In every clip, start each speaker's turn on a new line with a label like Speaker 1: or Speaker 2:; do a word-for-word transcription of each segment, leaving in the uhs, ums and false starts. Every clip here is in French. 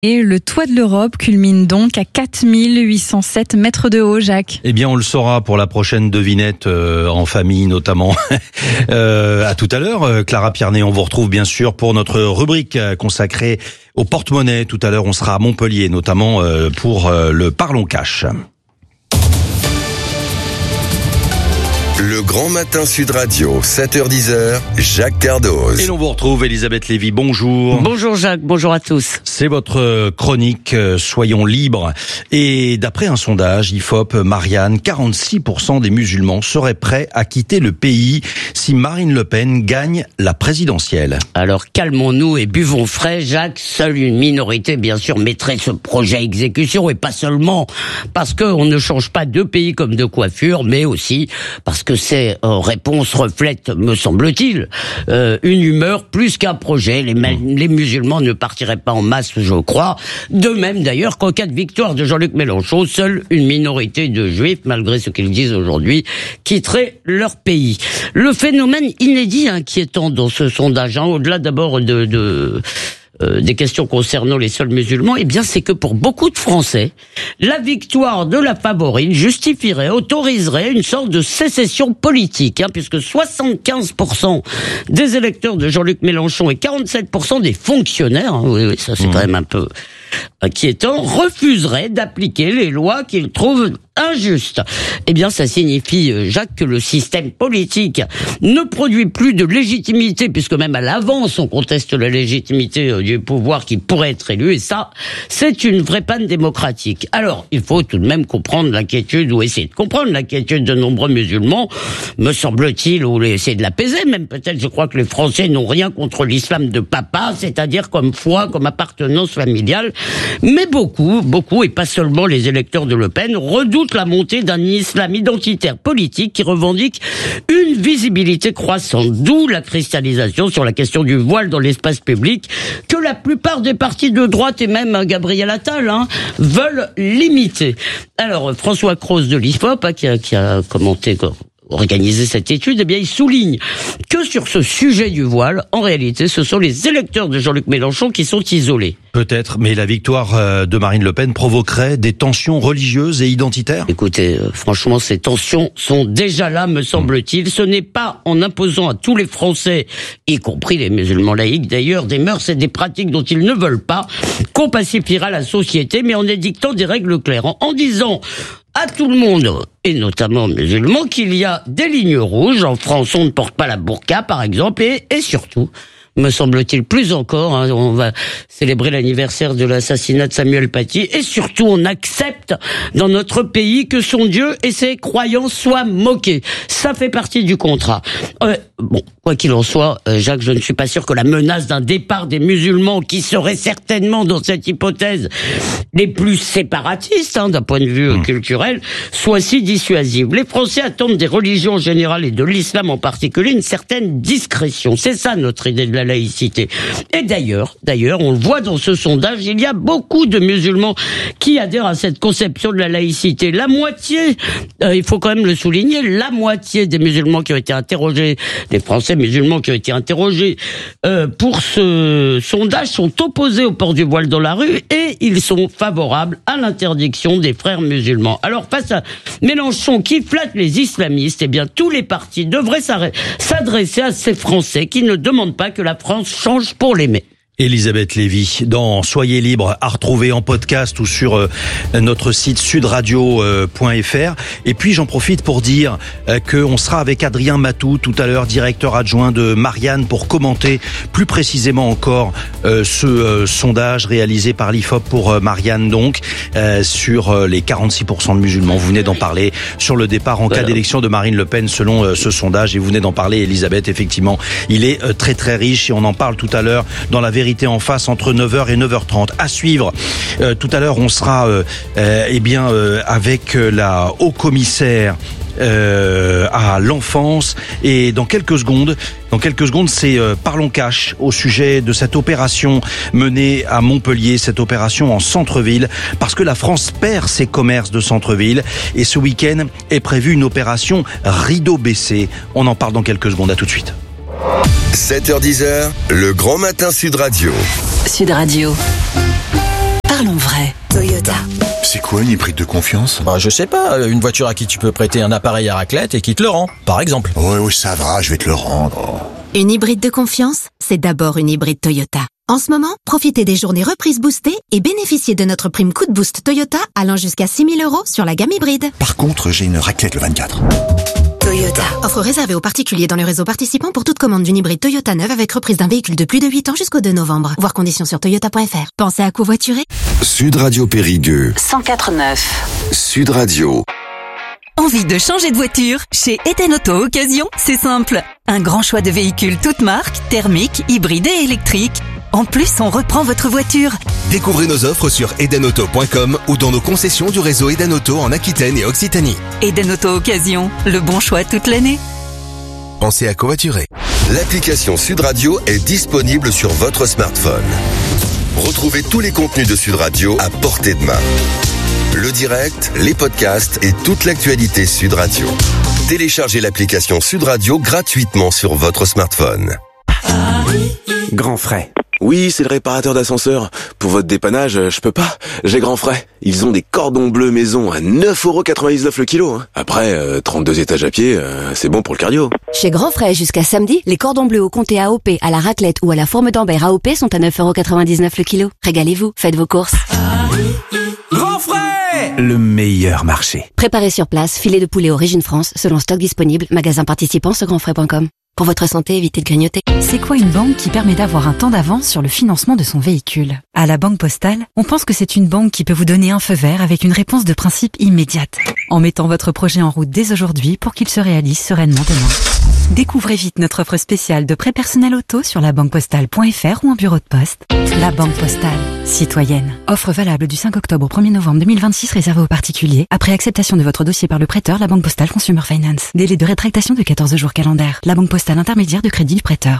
Speaker 1: Et le toit de l'Europe culmine donc à quatre mille huit cent sept mètres de haut, Jacques.
Speaker 2: Eh bien, on le saura pour la prochaine devinette euh, en famille notamment. euh, à tout à l'heure, Clara Pierné. On vous retrouve bien sûr pour notre rubrique consacrée au porte-monnaie. Tout à l'heure, on sera à Montpellier, notamment euh, pour euh, le Parlons Cash.
Speaker 3: Le Grand Matin Sud Radio, sept heures dix, Jacques Cardoz.
Speaker 2: Et l'on vous retrouve, Elisabeth Lévy, bonjour.
Speaker 4: Bonjour Jacques, bonjour à tous.
Speaker 2: C'est votre chronique euh, Soyons libres. Et d'après un sondage I F O P Marianne, quarante-six pour cent des musulmans seraient prêts à quitter le pays si Marine Le Pen gagne la présidentielle.
Speaker 4: Alors calmons-nous et buvons frais, Jacques. Seule une minorité, bien sûr, mettrait ce projet à exécution, et pas seulement parce qu'on ne change pas de pays comme de coiffure, mais aussi parce que ces euh, réponses reflètent, me semble-t-il, euh, une humeur plus qu'un projet. Les, les musulmans ne partiraient pas en masse, je crois. De même, d'ailleurs, qu'en cas de victoire de Jean-Luc Mélenchon, seule une minorité de juifs, malgré ce qu'ils disent aujourd'hui, quitterait leur pays. Le phénomène inédit inquiétant dans ce sondage, hein, au-delà d'abord de... de Euh, des questions concernant les seuls musulmans, eh bien c'est que pour beaucoup de Français, la victoire de la favorite justifierait, autoriserait une sorte de sécession politique, hein, puisque soixante-quinze pour cent des électeurs de Jean-Luc Mélenchon et quarante-sept pour cent des fonctionnaires, hein, oui, oui, ça c'est mmh. quand même un peu inquiétant, refuseraient d'appliquer les lois qu'ils trouvent injustes. Eh bien, ça signifie, Jacques, que le système politique ne produit plus de légitimité, puisque même à l'avance, on conteste la légitimité du pouvoir qui pourrait être élu, et ça, c'est une vraie panne démocratique. Alors, il faut tout de même comprendre l'inquiétude, ou essayer de comprendre l'inquiétude de nombreux musulmans, me semble-t-il, ou essayer de l'apaiser, même peut-être. Je crois que les Français n'ont rien contre l'islam de papa, c'est-à-dire comme foi, comme appartenance familiale, mais beaucoup, beaucoup, et pas seulement les électeurs de Le Pen, redoutent la montée d'un islam identitaire politique qui revendique une visibilité croissante, d'où la cristallisation sur la question du voile dans l'espace public que la plupart des partis de droite et même Gabriel Attal hein, veulent limiter. Alors François Cros de l'I F O P hein, qui, a, qui a commenté organiser cette étude, eh bien, il souligne que sur ce sujet du voile, en réalité, ce sont les électeurs de Jean-Luc Mélenchon qui sont isolés.
Speaker 2: Peut-être, mais la victoire de Marine Le Pen provoquerait des tensions religieuses et identitaires ?
Speaker 4: Écoutez, euh, franchement, ces tensions sont déjà là, me semble-t-il. Ce n'est pas en imposant à tous les Français, y compris les musulmans laïcs d'ailleurs, des mœurs et des pratiques dont ils ne veulent pas, qu'on pacifiera la société, mais en édictant des règles claires, en, en disant à tout le monde, et notamment musulmans, qu'il y a des lignes rouges. En France, on ne porte pas la burqa, par exemple, et, et surtout, me semble-t-il plus encore, hein, on va célébrer l'anniversaire de l'assassinat de Samuel Paty, et surtout on accepte dans notre pays que son Dieu et ses croyants soient moqués. Ça fait partie du contrat. Euh, bon, quoi qu'il en soit, euh, Jacques, je ne suis pas sûr que la menace d'un départ des musulmans, qui serait certainement dans cette hypothèse les plus séparatistes, hein, d'un point de vue mmh. culturel, soit si dissuasive. Les Français attendent des religions en général et de l'islam en particulier une certaine discrétion. C'est ça notre idée de la laïcité. Et d'ailleurs, d'ailleurs, on le voit dans ce sondage, il y a beaucoup de musulmans qui adhèrent à cette conception de la laïcité. La moitié, euh, il faut quand même le souligner, la moitié des musulmans qui ont été interrogés, des Français musulmans qui ont été interrogés euh, pour ce sondage sont opposés au port du voile dans la rue, et ils sont favorables à l'interdiction des frères musulmans. Alors face à Mélenchon qui flatte les islamistes, eh bien tous les partis devraient s'adresser à ces Français qui ne demandent pas que la France change pour l'aimer.
Speaker 2: Elisabeth Lévy, dans Soyez libre, à retrouver en podcast ou sur euh, notre site sudradio point f r. Et puis j'en profite pour dire euh, qu'on sera avec Adrien Matou tout à l'heure, directeur adjoint de Marianne, pour commenter plus précisément encore euh, ce euh, sondage réalisé par l'I F O P pour euh, Marianne, donc euh, sur euh, les quarante-six pour cent de musulmans. Vous venez d'en parler sur le départ en voilà. cas d'élection de Marine Le Pen selon euh, ce sondage, et vous venez d'en parler, Elisabeth. Effectivement, il est euh, très très riche, et on en parle tout à l'heure dans la vérité en face entre neuf heures et neuf heures trente. À suivre, euh, tout à l'heure, on sera euh, euh, eh bien euh, avec la haut-commissaire euh, à l'enfance, et dans quelques secondes, dans quelques secondes, c'est euh, Parlons Cash au sujet de cette opération menée à Montpellier, cette opération en centre-ville, parce que la France perd ses commerces de centre-ville, et ce week-end est prévue une opération rideau baissé. On en parle dans quelques secondes. À tout de suite.
Speaker 3: sept heures dix, le Grand Matin Sud Radio.
Speaker 5: Sud Radio. C'est quoi une hybride de confiance?
Speaker 6: Bah je sais pas, une voiture à qui tu peux prêter un appareil à raclette et qui te le rend, par exemple.
Speaker 5: Ouais, ouais, ça va, je vais te le rendre.
Speaker 7: Une hybride de confiance, c'est d'abord une hybride Toyota. En ce moment, profitez des journées reprises boostées et bénéficiez de notre prime coup de boost Toyota allant jusqu'à six mille euros sur la gamme hybride.
Speaker 5: Par contre, j'ai une raclette le vingt-quatre.
Speaker 7: Toyota. Offre réservée aux particuliers dans le réseau participant pour toute commande d'une hybride Toyota neuve avec reprise d'un véhicule de plus de huit ans jusqu'au deux novembre. Voir conditions sur toyota point f r. Pensez à covoiturer.
Speaker 3: Sud Radio Périgueux.
Speaker 8: cent quatre neuf.
Speaker 3: Sud Radio.
Speaker 9: Envie de changer de voiture? Chez Eden Auto Occasion, c'est simple. Un grand choix de véhicules toutes marques, thermiques, hybrides et électriques. En plus, on reprend votre voiture.
Speaker 10: Découvrez nos offres sur eden auto point com ou dans nos concessions du réseau Eden Auto en Aquitaine et Occitanie.
Speaker 9: Eden Auto Occasion, le bon choix toute l'année.
Speaker 10: Pensez à covoiturer.
Speaker 3: L'application Sud Radio est disponible sur votre smartphone. Retrouvez tous les contenus de Sud Radio à portée de main. Le direct, les podcasts et toute l'actualité Sud Radio. Téléchargez l'application Sud Radio gratuitement sur votre smartphone.
Speaker 11: Grand Frais. Oui, c'est le réparateur d'ascenseur. Pour votre dépannage, je peux pas. J'ai Grand Frais. Ils ont des cordons bleus maison à neuf euros quatre-vingt-dix-neuf le kilo. Hein. Après, euh, trente-deux étages à pied, euh, c'est bon pour le cardio.
Speaker 12: Chez Grand Frais, jusqu'à samedi, les cordons bleus au comté A O P, à la raclette ou à la forme d'Ambert A O P sont à neuf euros quatre-vingt-dix-neuf le kilo. Régalez-vous, faites vos courses.
Speaker 11: Grand Frais, le meilleur marché.
Speaker 12: Préparez sur place, filet de poulet Origine France, selon stock disponible, magasin participant sur grand frais point com. Pour votre santé, évitez de grignoter.
Speaker 13: C'est quoi une banque qui permet d'avoir un temps d'avance sur le financement de son véhicule? À la Banque Postale, on pense que c'est une banque qui peut vous donner un feu vert avec une réponse de principe immédiate, en mettant votre projet en route dès aujourd'hui pour qu'il se réalise sereinement demain. Découvrez vite notre offre spéciale de prêt personnel auto sur la banque postale point f r ou en bureau de poste. La Banque Postale, citoyenne. Offre valable du cinq octobre au premier novembre deux mille vingt-six réservée aux particuliers. Après acceptation de votre dossier par le prêteur, la Banque Postale Consumer Finance. Délai de rétractation de quatorze jours calendaires. La Banque Postale intermédiaire de crédit du prêteur.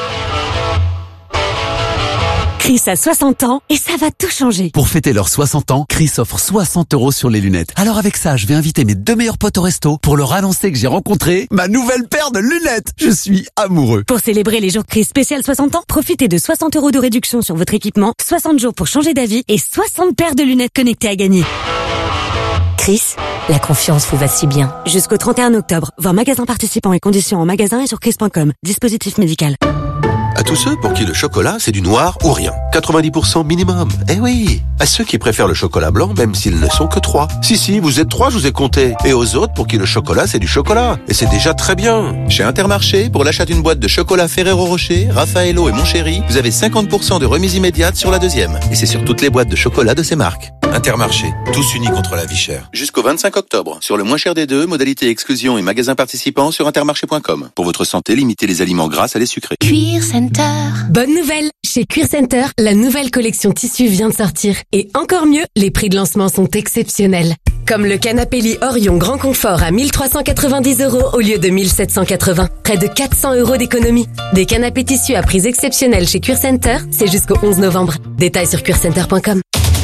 Speaker 14: Chris a soixante ans et ça va tout changer.
Speaker 15: Pour fêter leurs soixante ans, Chris offre soixante euros sur les lunettes. Alors avec ça, je vais inviter mes deux meilleurs potes au resto pour leur annoncer que j'ai rencontré ma nouvelle paire de lunettes. Je suis amoureux.
Speaker 14: Pour célébrer les jours Chris spécial soixante ans, profitez de soixante euros de réduction sur votre équipement, soixante jours pour changer d'avis et soixante paires de lunettes connectées à gagner. Chris, la confiance vous va si bien. Jusqu'au trente et un octobre, voir magasin participant et conditions en magasin et sur chris point com. Dispositif médical.
Speaker 16: À tous ceux pour qui le chocolat, c'est du noir ou rien. quatre-vingt-dix pour cent minimum. Eh oui. À ceux qui préfèrent le chocolat blanc, même s'ils ne sont que trois. Si, si, vous êtes trois, je vous ai compté. Et aux autres pour qui le chocolat, c'est du chocolat. Et c'est déjà très bien. Chez Intermarché, pour l'achat d'une boîte de chocolat Ferrero Rocher, Raffaello et Montchéri, vous avez cinquante pour cent de remise immédiate sur la deuxième. Et c'est sur toutes les boîtes de chocolat de ces marques. Intermarché, tous unis contre la vie chère. Jusqu'au vingt-cinq octobre. Sur le moins cher des deux, modalité exclusion et magasin participant sur intermarché point com. Pour votre santé, limitez les aliments gras à les sucrés.
Speaker 14: Cuir Center. Bonne nouvelle! Chez Cuir Center, la nouvelle collection tissu vient de sortir. Et encore mieux, les prix de lancement sont exceptionnels. Comme le canapé lit Orion Grand Confort à mille trois cent quatre-vingt-dix euros au lieu de mille sept cent quatre-vingts. Près de quatre cents euros d'économie. Des canapés tissus à prix exceptionnels chez Cuir Center, c'est jusqu'au onze novembre. Détails sur cuir center point com.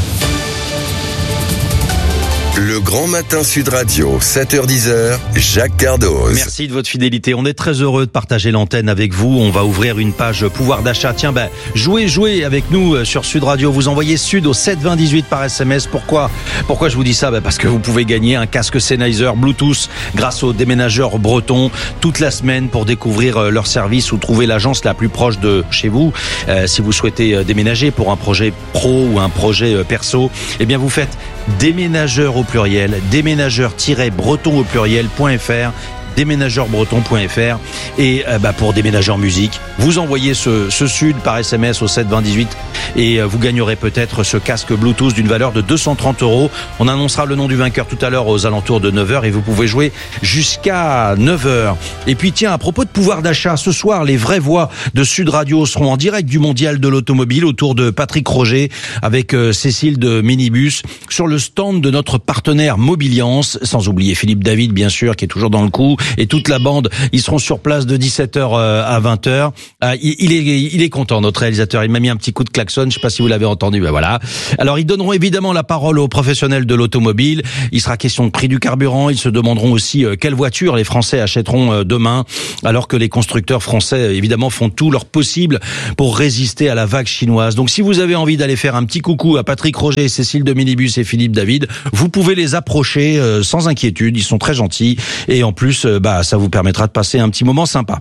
Speaker 3: Le Grand Matin Sud Radio, sept heures dix, Jacques Cardoz.
Speaker 2: Merci de votre fidélité. On est très heureux de partager l'antenne avec vous. On va ouvrir une page pouvoir d'achat. Tiens, ben, jouez, jouez avec nous sur Sud Radio. Vous envoyez Sud au sept vingt dix-huit par S M S. Pourquoi? Pourquoi je vous dis ça? Ben, parce que vous pouvez gagner un casque Sennheiser Bluetooth grâce aux déménageurs bretons toute la semaine pour découvrir leur service ou trouver l'agence la plus proche de chez vous. Euh, si vous souhaitez déménager pour un projet pro ou un projet perso, eh bien, vous faites déménageur au pluriel, déménageur-breton au pluriel.fr, déménageur-breton point f r et euh, bah, pour déménageur musique, vous envoyez ce, ce Sud par S M S au sept vingt dix-huit et euh, vous gagnerez peut-être ce casque Bluetooth d'une valeur de deux cent trente euros. On annoncera le nom du vainqueur tout à l'heure aux alentours de neuf heures et vous pouvez jouer jusqu'à neuf heures. Et puis tiens, à propos de pouvoir d'achat, ce soir, les vraies voix de Sud Radio seront en direct du Mondial de l'Automobile autour de Patrick Roger avec euh, Cécile de Minibus sur le stand de notre partenaire Mobiliance, sans oublier Philippe David bien sûr qui est toujours dans le coup. et toute la bande, ils seront sur place de dix-sept heures à vingt heures. Il, il est, il est content, notre réalisateur. Il m'a mis un petit coup de klaxon. Je sais pas si vous l'avez entendu. Ben voilà. Alors, ils donneront évidemment la parole aux professionnels de l'automobile. Il sera question de prix du carburant. Ils se demanderont aussi quelle voiture les Français achèteront demain, alors que les constructeurs français, évidemment, font tout leur possible pour résister à la vague chinoise. Donc, si vous avez envie d'aller faire un petit coucou à Patrick Roger, Cécile de Minibus et Philippe David, vous pouvez les approcher euh, sans inquiétude. Ils sont très gentils et en plus, euh, bah, ça vous permettra de passer un petit moment sympa.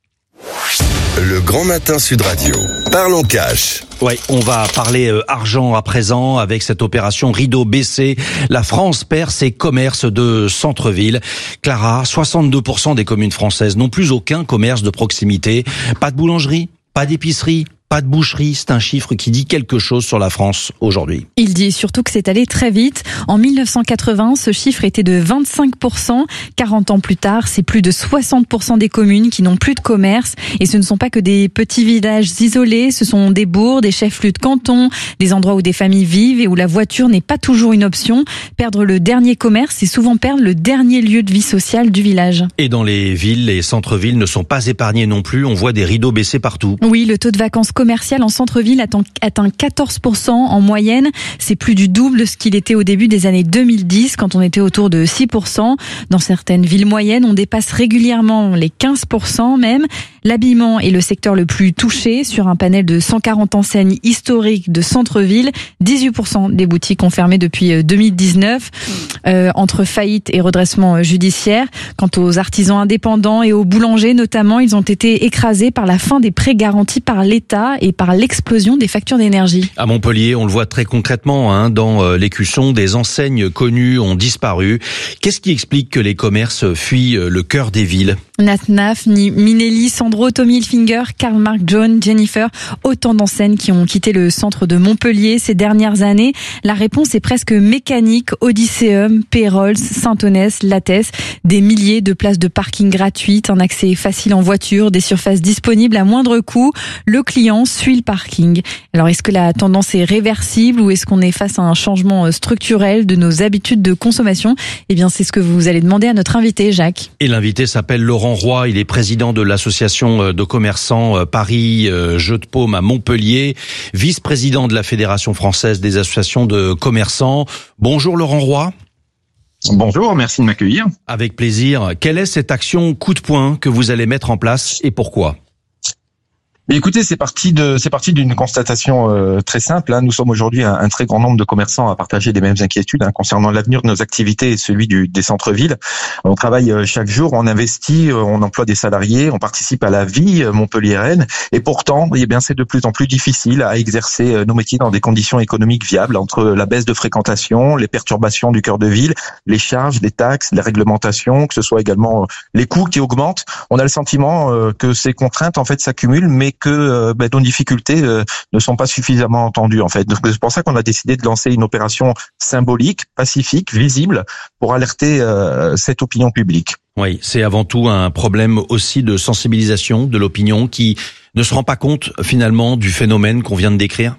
Speaker 3: Le Grand Matin Sud Radio. Parlons cash.
Speaker 2: Ouais, on va parler euh, argent à présent avec cette opération rideau baissé. La France perd ses commerces de centre-ville. Clara, soixante-deux pour cent des communes françaises n'ont plus aucun commerce de proximité. Pas de boulangerie, pas d'épicerie, pas de boucherie. C'est un chiffre qui dit quelque chose sur la France aujourd'hui.
Speaker 1: Il dit surtout que c'est allé très vite. En mille neuf cent quatre-vingts, ce chiffre était de vingt-cinq pour cent. quarante ans plus tard, c'est plus de soixante pour cent des communes qui n'ont plus de commerce. Et ce ne sont pas que des petits villages isolés, ce sont des bourgs, des chefs-lieux de canton, des endroits où des familles vivent et où la voiture n'est pas toujours une option. Perdre le dernier commerce, c'est souvent perdre le dernier lieu de vie sociale du village.
Speaker 2: Et dans les villes, les centres-villes ne sont pas épargnés non plus. On voit des rideaux baissés partout.
Speaker 1: Oui, le taux de vacances commercial en centre-ville atteint quatorze pour cent en moyenne. C'est plus du double de ce qu'il était au début des années deux mille dix, quand on était autour de six pour cent. Dans certaines villes moyennes, on dépasse régulièrement les quinze pour cent même. L'habillement est le secteur le plus touché. Sur un panel de cent quarante enseignes historiques de centre-ville, dix-huit pour cent des boutiques ont fermé depuis deux mille dix-neuf, euh, entre faillite et redressement judiciaire. Quant aux artisans indépendants et aux boulangers notamment, ils ont été écrasés par la fin des prêts garantis par l'État et par l'explosion des factures d'énergie.
Speaker 2: À Montpellier, on le voit très concrètement, hein, dans l'écusson, des enseignes connues ont disparu. Qu'est-ce qui explique que les commerces fuient le cœur des villes ?
Speaker 1: Natnaf, Minelli, Sandro, Tommy Hilfiger, Karl Marc, John, Jennifer, autant d'enseignes qui ont quitté le centre de Montpellier ces dernières années. La réponse est presque mécanique. Odysseum, Pérolles, Saint-Onès, Lattès, des milliers de places de parking gratuites, un accès facile en voiture, des surfaces disponibles à moindre coût. Le client suit le parking. Alors, est-ce que la tendance est réversible ou est-ce qu'on est face à un changement structurel de nos habitudes de consommation ? Eh bien, c'est ce que vous allez demander à notre invité, Jacques.
Speaker 2: Et l'invité s'appelle Laurent Roy. Il est président de l'association de commerçants Paris Jeux de Paume à Montpellier, vice-président de la Fédération française des associations de commerçants. Bonjour Laurent Roy.
Speaker 8: Bonjour, merci de m'accueillir.
Speaker 2: Avec plaisir. Quelle est cette action coup de poing que vous allez mettre en place et pourquoi ?
Speaker 8: Mais écoutez, c'est parti de, c'est parti d'une constatation euh, très simple. Hein. Nous sommes aujourd'hui un, un très grand nombre de commerçants à partager les mêmes inquiétudes hein, concernant l'avenir de nos activités et celui du, des centres-villes. On travaille euh, chaque jour, on investit, euh, on emploie des salariés, on participe à la vie euh, montpelliéraine. Et pourtant, eh bien, c'est de plus en plus difficile à exercer euh, nos métiers dans des conditions économiques viables, entre la baisse de fréquentation, les perturbations du cœur de ville, les charges, les taxes, les réglementations, que ce soit également euh, les coûts qui augmentent. On a le sentiment euh, que ces contraintes en fait s'accumulent, mais que euh, ben, nos difficultés euh, ne sont pas suffisamment entendues en fait. Donc, c'est pour ça qu'on a décidé de lancer une opération symbolique, pacifique, visible, pour alerter euh, cette opinion publique.
Speaker 2: Oui, c'est avant tout un problème aussi de sensibilisation de l'opinion qui ne se rend pas compte finalement du phénomène qu'on vient de décrire.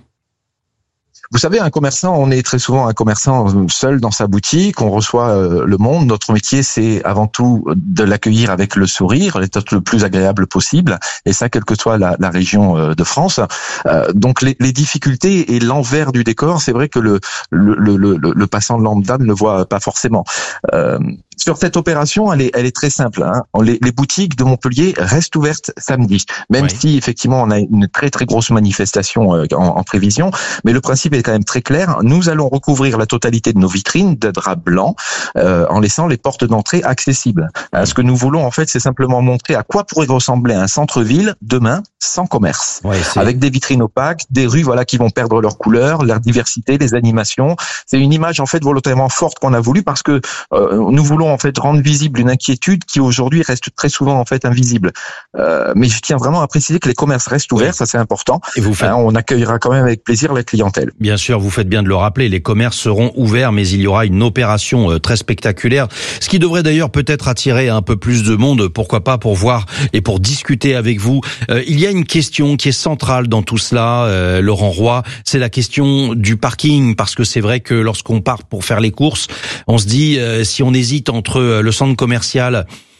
Speaker 8: Vous savez, un commerçant, on est très souvent un commerçant seul dans sa boutique, on reçoit euh, le monde. Notre métier, c'est avant tout de l'accueillir avec le sourire, d'être le plus agréable possible, et ça, quelle que soit la, la région euh, de France. Euh, donc, les, les difficultés et l'envers du décor, c'est vrai que le, le, le, le, le passant lambda ne le voit pas forcément. Euh, sur cette opération, elle est, elle est très simple. Hein. Les, les boutiques de Montpellier restent ouvertes samedi, même oui. si effectivement on a une très très grosse manifestation euh, en, en prévision. Mais le principe est quand même très clair. Nous allons recouvrir la totalité de nos vitrines de drap blanc euh, en laissant les portes d'entrée accessibles. Euh, ce que nous voulons en fait, c'est simplement montrer à quoi pourrait ressembler un centre-ville demain sans commerce, ouais, avec des vitrines opaques, des rues voilà qui vont perdre leur couleur, leur diversité, les animations. C'est une image en fait volontairement forte qu'on a voulu parce que euh, nous voulons en fait rendre visible une inquiétude qui aujourd'hui reste très souvent en fait invisible. Euh, mais je tiens vraiment à préciser que les commerces restent ouverts, oui. ça c'est important. Et vous faites... hein, on accueillera quand même avec plaisir la clientèle.
Speaker 2: Bien sûr, vous faites bien de le rappeler, les commerces seront ouverts, mais il y aura une opération très spectaculaire, ce qui devrait d'ailleurs peut-être attirer un peu plus de monde, pourquoi pas, pour voir et pour discuter avec vous. Euh, il y a une question qui est centrale dans tout cela, euh, Laurent Roy, c'est la question du parking, parce que c'est vrai que lorsqu'on part pour faire les courses, on se dit, euh, si on hésite entre le centre commercial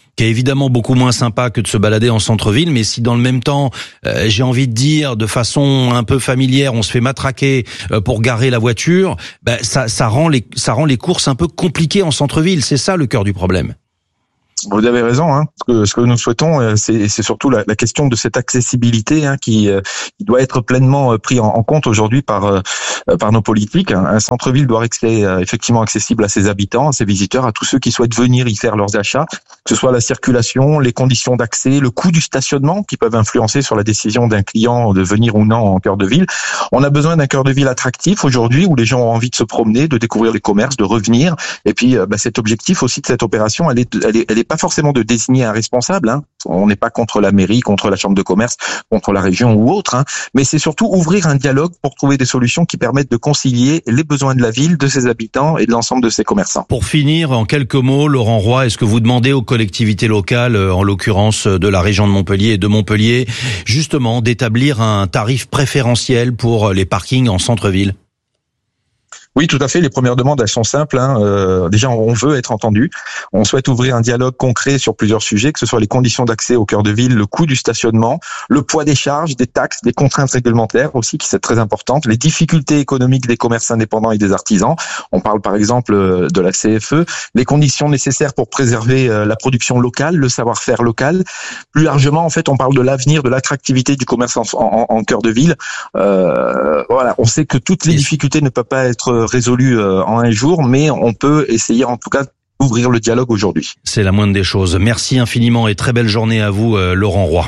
Speaker 2: qui est évidemment beaucoup moins sympa que de se balader en centre-ville, mais si dans le même temps, euh, j'ai envie de dire, de façon un peu familière, on se fait matraquer euh, pour garer la voiture, ben, ça, ça rend les, ça rend les courses un peu compliquées en centre-ville. C'est ça le cœur du problème.
Speaker 8: Vous avez raison. Hein. Ce, que, ce que nous souhaitons, c'est, c'est surtout la, la question de cette accessibilité hein, qui, euh, qui doit être pleinement pris en, en compte aujourd'hui par euh, par nos politiques. Un centre-ville doit rester euh, effectivement accessible à ses habitants, à ses visiteurs, à tous ceux qui souhaitent venir y faire leurs achats, que ce soit la circulation, les conditions d'accès, le coût du stationnement qui peuvent influencer sur la décision d'un client de venir ou non en cœur de ville. On a besoin d'un cœur de ville attractif aujourd'hui où les gens ont envie de se promener, de découvrir les commerces, de revenir. Et puis, euh, bah, cet objectif aussi de cette opération, elle est, elle est, elle est pas forcément de désigner un responsable. Hein. On n'est pas contre la mairie, contre la chambre de commerce, contre la région ou autre, hein. Mais c'est surtout ouvrir un dialogue pour trouver des solutions qui permettent de concilier les besoins de la ville, de ses habitants et de l'ensemble de ses commerçants.
Speaker 2: Pour finir, en quelques mots, Laurent Roy, est-ce que vous demandez aux collectivités locales, en l'occurrence de la région de Montpellier et de Montpellier, justement d'établir un tarif préférentiel pour les parkings en centre-ville ?
Speaker 8: Oui, tout à fait. Les premières demandes, elles sont simples. Hein. Euh, déjà, on veut être entendu. On souhaite ouvrir un dialogue concret sur plusieurs sujets, que ce soit les conditions d'accès au cœur de ville, le coût du stationnement, le poids des charges, des taxes, des contraintes réglementaires aussi, qui sont très importantes, les difficultés économiques des commerces indépendants et des artisans. On parle par exemple de la C F E, les conditions nécessaires pour préserver la production locale, le savoir-faire local. Plus largement, en fait, on parle de l'avenir, de l'attractivité du commerce en, en, en cœur de ville. Euh, voilà, on sait que toutes les difficultés ne peuvent pas être résolu en un jour, mais on peut essayer en tout cas d'ouvrir le dialogue aujourd'hui.
Speaker 2: C'est la moindre des choses. Merci infiniment et très belle journée à vous, Laurent Roy.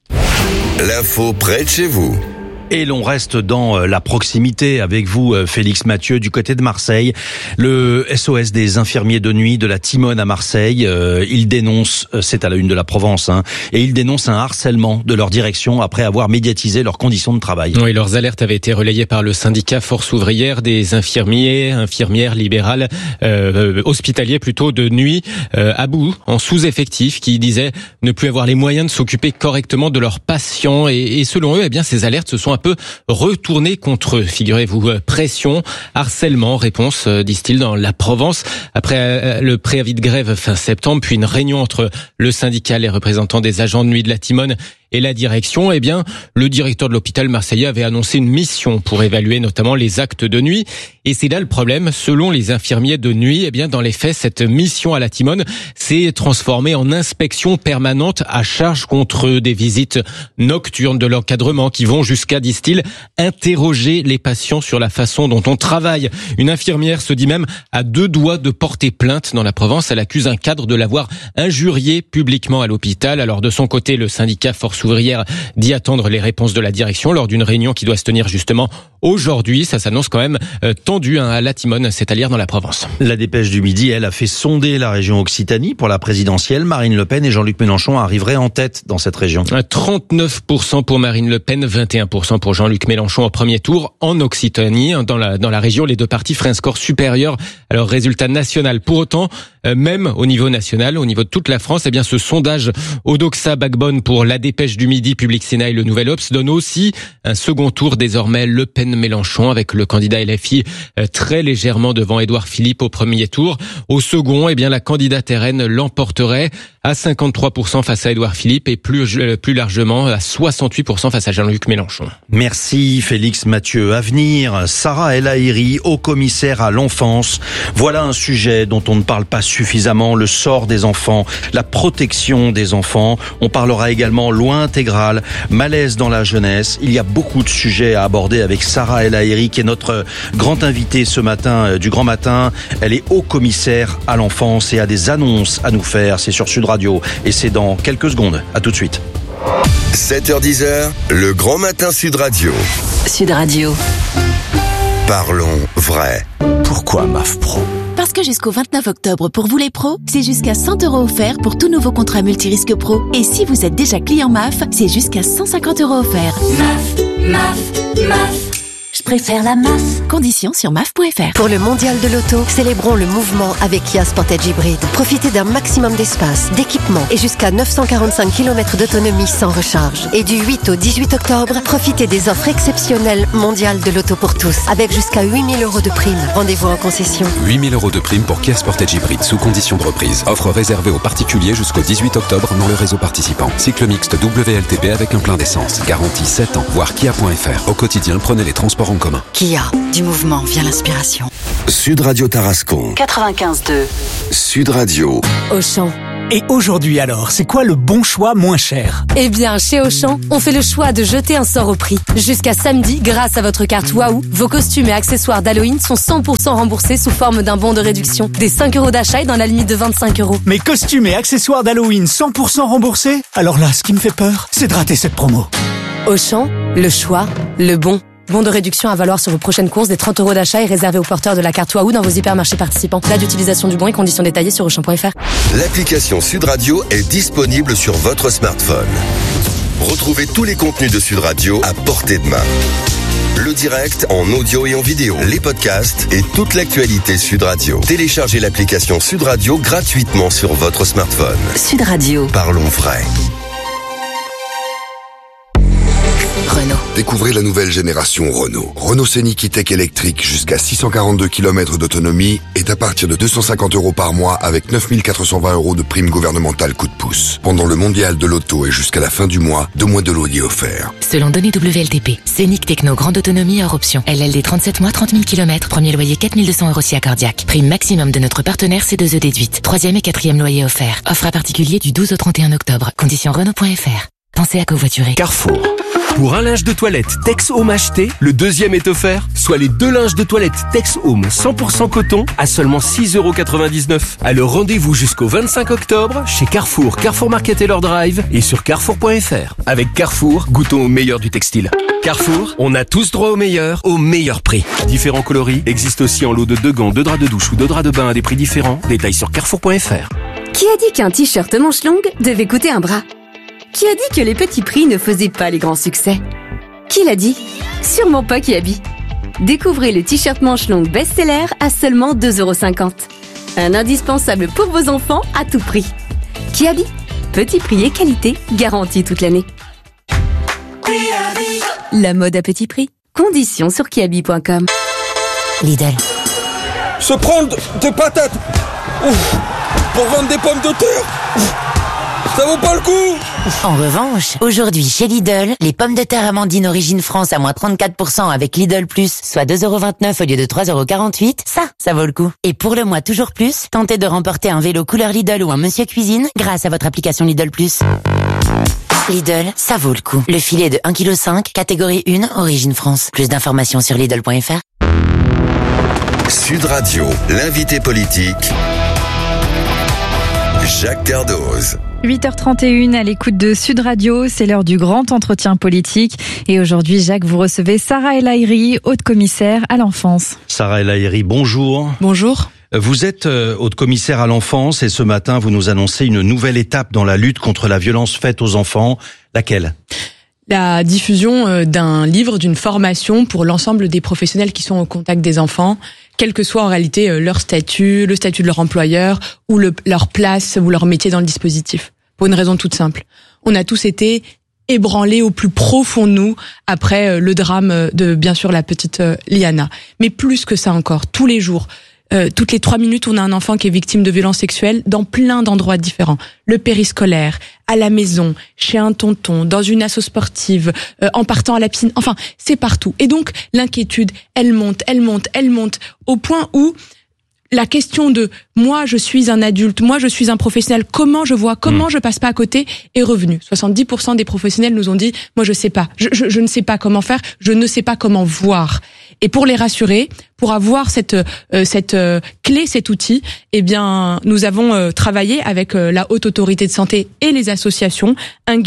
Speaker 3: L'info près de chez vous.
Speaker 2: Et l'on reste dans la proximité avec vous, Félix Mathieu, du côté de Marseille. Le S O S des infirmiers de nuit de la Timone à Marseille, euh, il dénonce, c'est à la une de la Provence, hein, et il dénonce un harcèlement de leur direction après avoir médiatisé leurs conditions de travail.
Speaker 17: Oui, leurs alertes avaient été relayées par le syndicat Force ouvrière des infirmiers, infirmières libérales, euh, hospitaliers plutôt de nuit, euh, à bout, en sous-effectif, qui disaient ne plus avoir les moyens de s'occuper correctement de leurs patients. Et, et selon eux, eh bien, ces alertes se sont un peu retourné contre eux. Figurez-vous, pression, harcèlement, réponse, disent-ils, dans la Provence. Après le préavis de grève fin septembre, puis une réunion entre le syndicat, les représentants des agents de nuit de la Timone et la direction, eh bien, le directeur de l'hôpital marseillais avait annoncé une mission pour évaluer notamment les actes de nuit. Et c'est là le problème. Selon les infirmiers de nuit, eh bien, dans les faits, cette mission à la Timone s'est transformée en inspection permanente à charge contre des visites nocturnes de l'encadrement qui vont jusqu'à, disent-ils, interroger les patients sur la façon dont on travaille. Une infirmière se dit même à deux doigts de porter plainte dans la Provence. Elle accuse un cadre de l'avoir injurié publiquement à l'hôpital. Alors, de son côté, le syndicat Force ouvrière dit attendre les réponses de la direction lors d'une réunion qui doit se tenir justement aujourd'hui. Ça s'annonce quand même euh, tendu hein, à la Timone, c'est à dire dans la Provence.
Speaker 2: La Dépêche du Midi, elle, a fait sonder la région Occitanie pour la présidentielle. Marine Le Pen et Jean-Luc Mélenchon arriveraient en tête dans cette région.
Speaker 17: trente-neuf pour cent pour Marine Le Pen, vingt et un pour cent pour Jean-Luc Mélenchon au premier tour. En Occitanie, dans la, dans la région, les deux partis feraient un score supérieur à leur résultat national. Pour autant, euh, même au niveau national, au niveau de toute la France, eh bien, ce sondage Odoxa Backbone pour la Dépêche du Midi, Public Sénat et le Nouvel Obs donne aussi un second tour désormais Le Pen-Mélenchon avec le candidat L F I très légèrement devant Édouard Philippe au premier tour. Au second, eh bien la candidate R N l'emporterait à cinquante-trois pour cent face à Édouard Philippe et plus plus largement à soixante-huit pour cent face à Jean-Luc Mélenchon.
Speaker 2: Merci Félix Mathieu. À venir, Sarah El Haïry, haut commissaire à l'enfance. Voilà un sujet dont on ne parle pas suffisamment, le sort des enfants, la protection des enfants. On parlera également loi intégrale, malaise dans la jeunesse. Il y a beaucoup de sujets à aborder avec Sarah El Haïry, qui est notre grande invitée ce matin du Grand Matin. Elle est haut commissaire à l'enfance et a des annonces à nous faire. C'est sur Sud Radio et c'est dans quelques secondes. À tout de suite.
Speaker 3: sept heures dix, le Grand Matin Sud Radio.
Speaker 9: Sud Radio.
Speaker 3: Parlons vrai.
Speaker 5: Pourquoi M A F Pro ?
Speaker 18: Parce que jusqu'au vingt-neuf octobre, pour vous les pros, c'est jusqu'à cent euros offerts pour tout nouveau contrat multirisque pro. Et si vous êtes déjà client M A F, c'est jusqu'à cent cinquante euros offerts.
Speaker 19: M A F, M A F, M A F.
Speaker 18: Je préfère la M A F. Conditions sur M A F point F R.
Speaker 19: Pour le mondial de l'auto, célébrons le mouvement avec Kia Sportage Hybrid. Profitez d'un maximum d'espace, d'équipement et jusqu'à neuf cent quarante-cinq kilomètres d'autonomie sans recharge. Et du huit au dix-huit octobre, profitez des offres exceptionnelles mondiales de l'auto pour tous, avec jusqu'à huit mille euros de prime. Rendez-vous en concession.
Speaker 20: huit mille euros de prime pour Kia Sportage Hybrid sous condition de reprise. Offre réservée aux particuliers jusqu'au dix-huit octobre dans le réseau participant. Cycle mixte W L T P avec un plein d'essence. Garantie sept ans. Voir kia point F R. Au quotidien, prenez les transports en commun.
Speaker 21: Kia, du mouvement vient l'inspiration.
Speaker 3: Sud Radio Tarascon.
Speaker 21: quatre-vingt-quinze deux.
Speaker 3: Sud Radio.
Speaker 22: Auchan.
Speaker 23: Et aujourd'hui alors, c'est quoi le bon choix moins cher ?
Speaker 22: Eh bien, chez Auchan, on fait le choix de jeter un sort au prix. Jusqu'à samedi, grâce à votre carte Waouh, vos costumes et accessoires d'Halloween sont cent pour cent remboursés sous forme d'un bon de réduction. Des cinq euros d'achat et dans la limite de vingt-cinq euros.
Speaker 23: Mes costumes et accessoires d'Halloween cent pour cent remboursés ? Alors là, ce qui me fait peur, c'est de rater cette promo.
Speaker 22: Auchan, le choix, le bon. Bon de réduction à valoir sur vos prochaines courses. Des trente euros d'achat est réservé aux porteurs de la carte Waouh dans vos hypermarchés participants. Date d'utilisation du bon et conditions détaillées sur auchan point F R.
Speaker 3: L'application Sud Radio est disponible sur votre smartphone. Retrouvez tous les contenus de Sud Radio à portée de main. Le direct en audio et en vidéo, les podcasts et toute l'actualité Sud Radio. Téléchargez l'application Sud Radio gratuitement sur votre smartphone.
Speaker 21: Sud Radio.
Speaker 3: Parlons vrai.
Speaker 21: Renault.
Speaker 24: Découvrez la nouvelle génération Renault. Renault Scénic E-Tech électrique jusqu'à six cent quarante-deux kilomètres d'autonomie est à partir de deux cent cinquante euros par mois avec neuf mille quatre cent vingt euros de prime gouvernementale coup de pouce. Pendant le mondial de l'auto et jusqu'à la fin du mois, deux mois de loyer offerts.
Speaker 25: Selon données W L T P, Scénic Techno grande autonomie hors option. L L D trente-sept mois, trente mille kilomètres, premier loyer quatre mille deux cents euros si accordiaque. Prime maximum de notre partenaire C deux E déduite. Troisième et quatrième loyer offert. Offre à particulier du douze au trente et un octobre. Conditions Renault point F R. Pensez à covoiturer.
Speaker 26: Carrefour. Pour un linge de toilette Tex Home acheté, le deuxième est offert, soit les deux linges de toilette Tex Home cent pour cent coton à seulement six euros quatre-vingt-dix-neuf. Alors rendez-vous jusqu'au vingt-cinq octobre chez Carrefour, Carrefour Market et leur drive et sur carrefour point F R. Avec Carrefour, goûtons au meilleur du textile. Carrefour, on a tous droit au meilleur, au meilleur prix. Différents coloris existent aussi en lot de deux gants, deux draps de douche ou deux draps de bain à des prix différents. Détails sur carrefour point F R.
Speaker 27: Qui a dit qu'un t-shirt manche longue devait coûter un bras ? Qui a dit que les petits prix ne faisaient pas les grands succès ? Qui l'a dit ? Sûrement pas Kiabi. Découvrez le t-shirt manche longue best-seller à seulement deux euros cinquante. Un indispensable pour vos enfants à tout prix. Kiabi, petit prix et qualité garantie toute l'année. La mode à petit prix. Conditions sur kiabi point com.
Speaker 25: Lidl.
Speaker 28: Se prendre des patates Ouf. Pour vendre des pommes de terre Ouf. Ça vaut pas le coup.
Speaker 25: En revanche, aujourd'hui chez Lidl, les pommes de terre Amandine Origine France à moins trente-quatre pour cent avec Lidl Plus, soit deux euros vingt-neuf au lieu de trois euros quarante-huit, ça, ça vaut le coup. Et pour le mois toujours plus, tentez de remporter un vélo couleur Lidl ou un Monsieur Cuisine grâce à votre application Lidl Plus. Lidl, ça vaut le coup. Le filet de un virgule cinq kilos, catégorie un, Origine France. Plus d'informations sur Lidl point F R.
Speaker 3: Sud Radio, l'invité politique, Jacques Cardoz.
Speaker 1: huit heures trente et une à l'écoute de Sud Radio, c'est l'heure du grand entretien politique. Et aujourd'hui, Jacques, vous recevez Sarah El Haïry, haute commissaire à l'enfance.
Speaker 2: Sarah El Haïry, bonjour.
Speaker 1: Bonjour.
Speaker 2: Vous êtes haute commissaire à l'enfance et ce matin, vous nous annoncez une nouvelle étape dans la lutte contre la violence faite aux enfants. Laquelle ?
Speaker 29: La diffusion d'un livre, d'une formation pour l'ensemble des professionnels qui sont au contact des enfants, quel que soit en réalité leur statut, le statut de leur employeur ou le, leur place ou leur métier dans le dispositif. Pour une raison toute simple. On a tous été ébranlés au plus profond de nous après le drame de, bien sûr, la petite Liana. Mais plus que ça encore, tous les jours, Euh, toutes les trois minutes, on a un enfant qui est victime de violences sexuelles dans plein d'endroits différents. Le périscolaire, à la maison, chez un tonton, dans une asso sportive, euh, en partant à la piscine. Enfin, c'est partout. Et donc, l'inquiétude, elle monte, elle monte, elle monte, au point où la question de moi je suis un adulte, moi je suis un professionnel, comment je vois, comment mmh. je passe pas à côté est revenue. soixante-dix pour cent des professionnels nous ont dit moi je sais pas, je, je, je ne sais pas comment faire, je ne sais pas comment voir. Et pour les rassurer, pour avoir cette euh, cette euh, clé, cet outil, eh bien nous avons euh, travaillé avec euh, la Haute Autorité de Santé et les associations un guide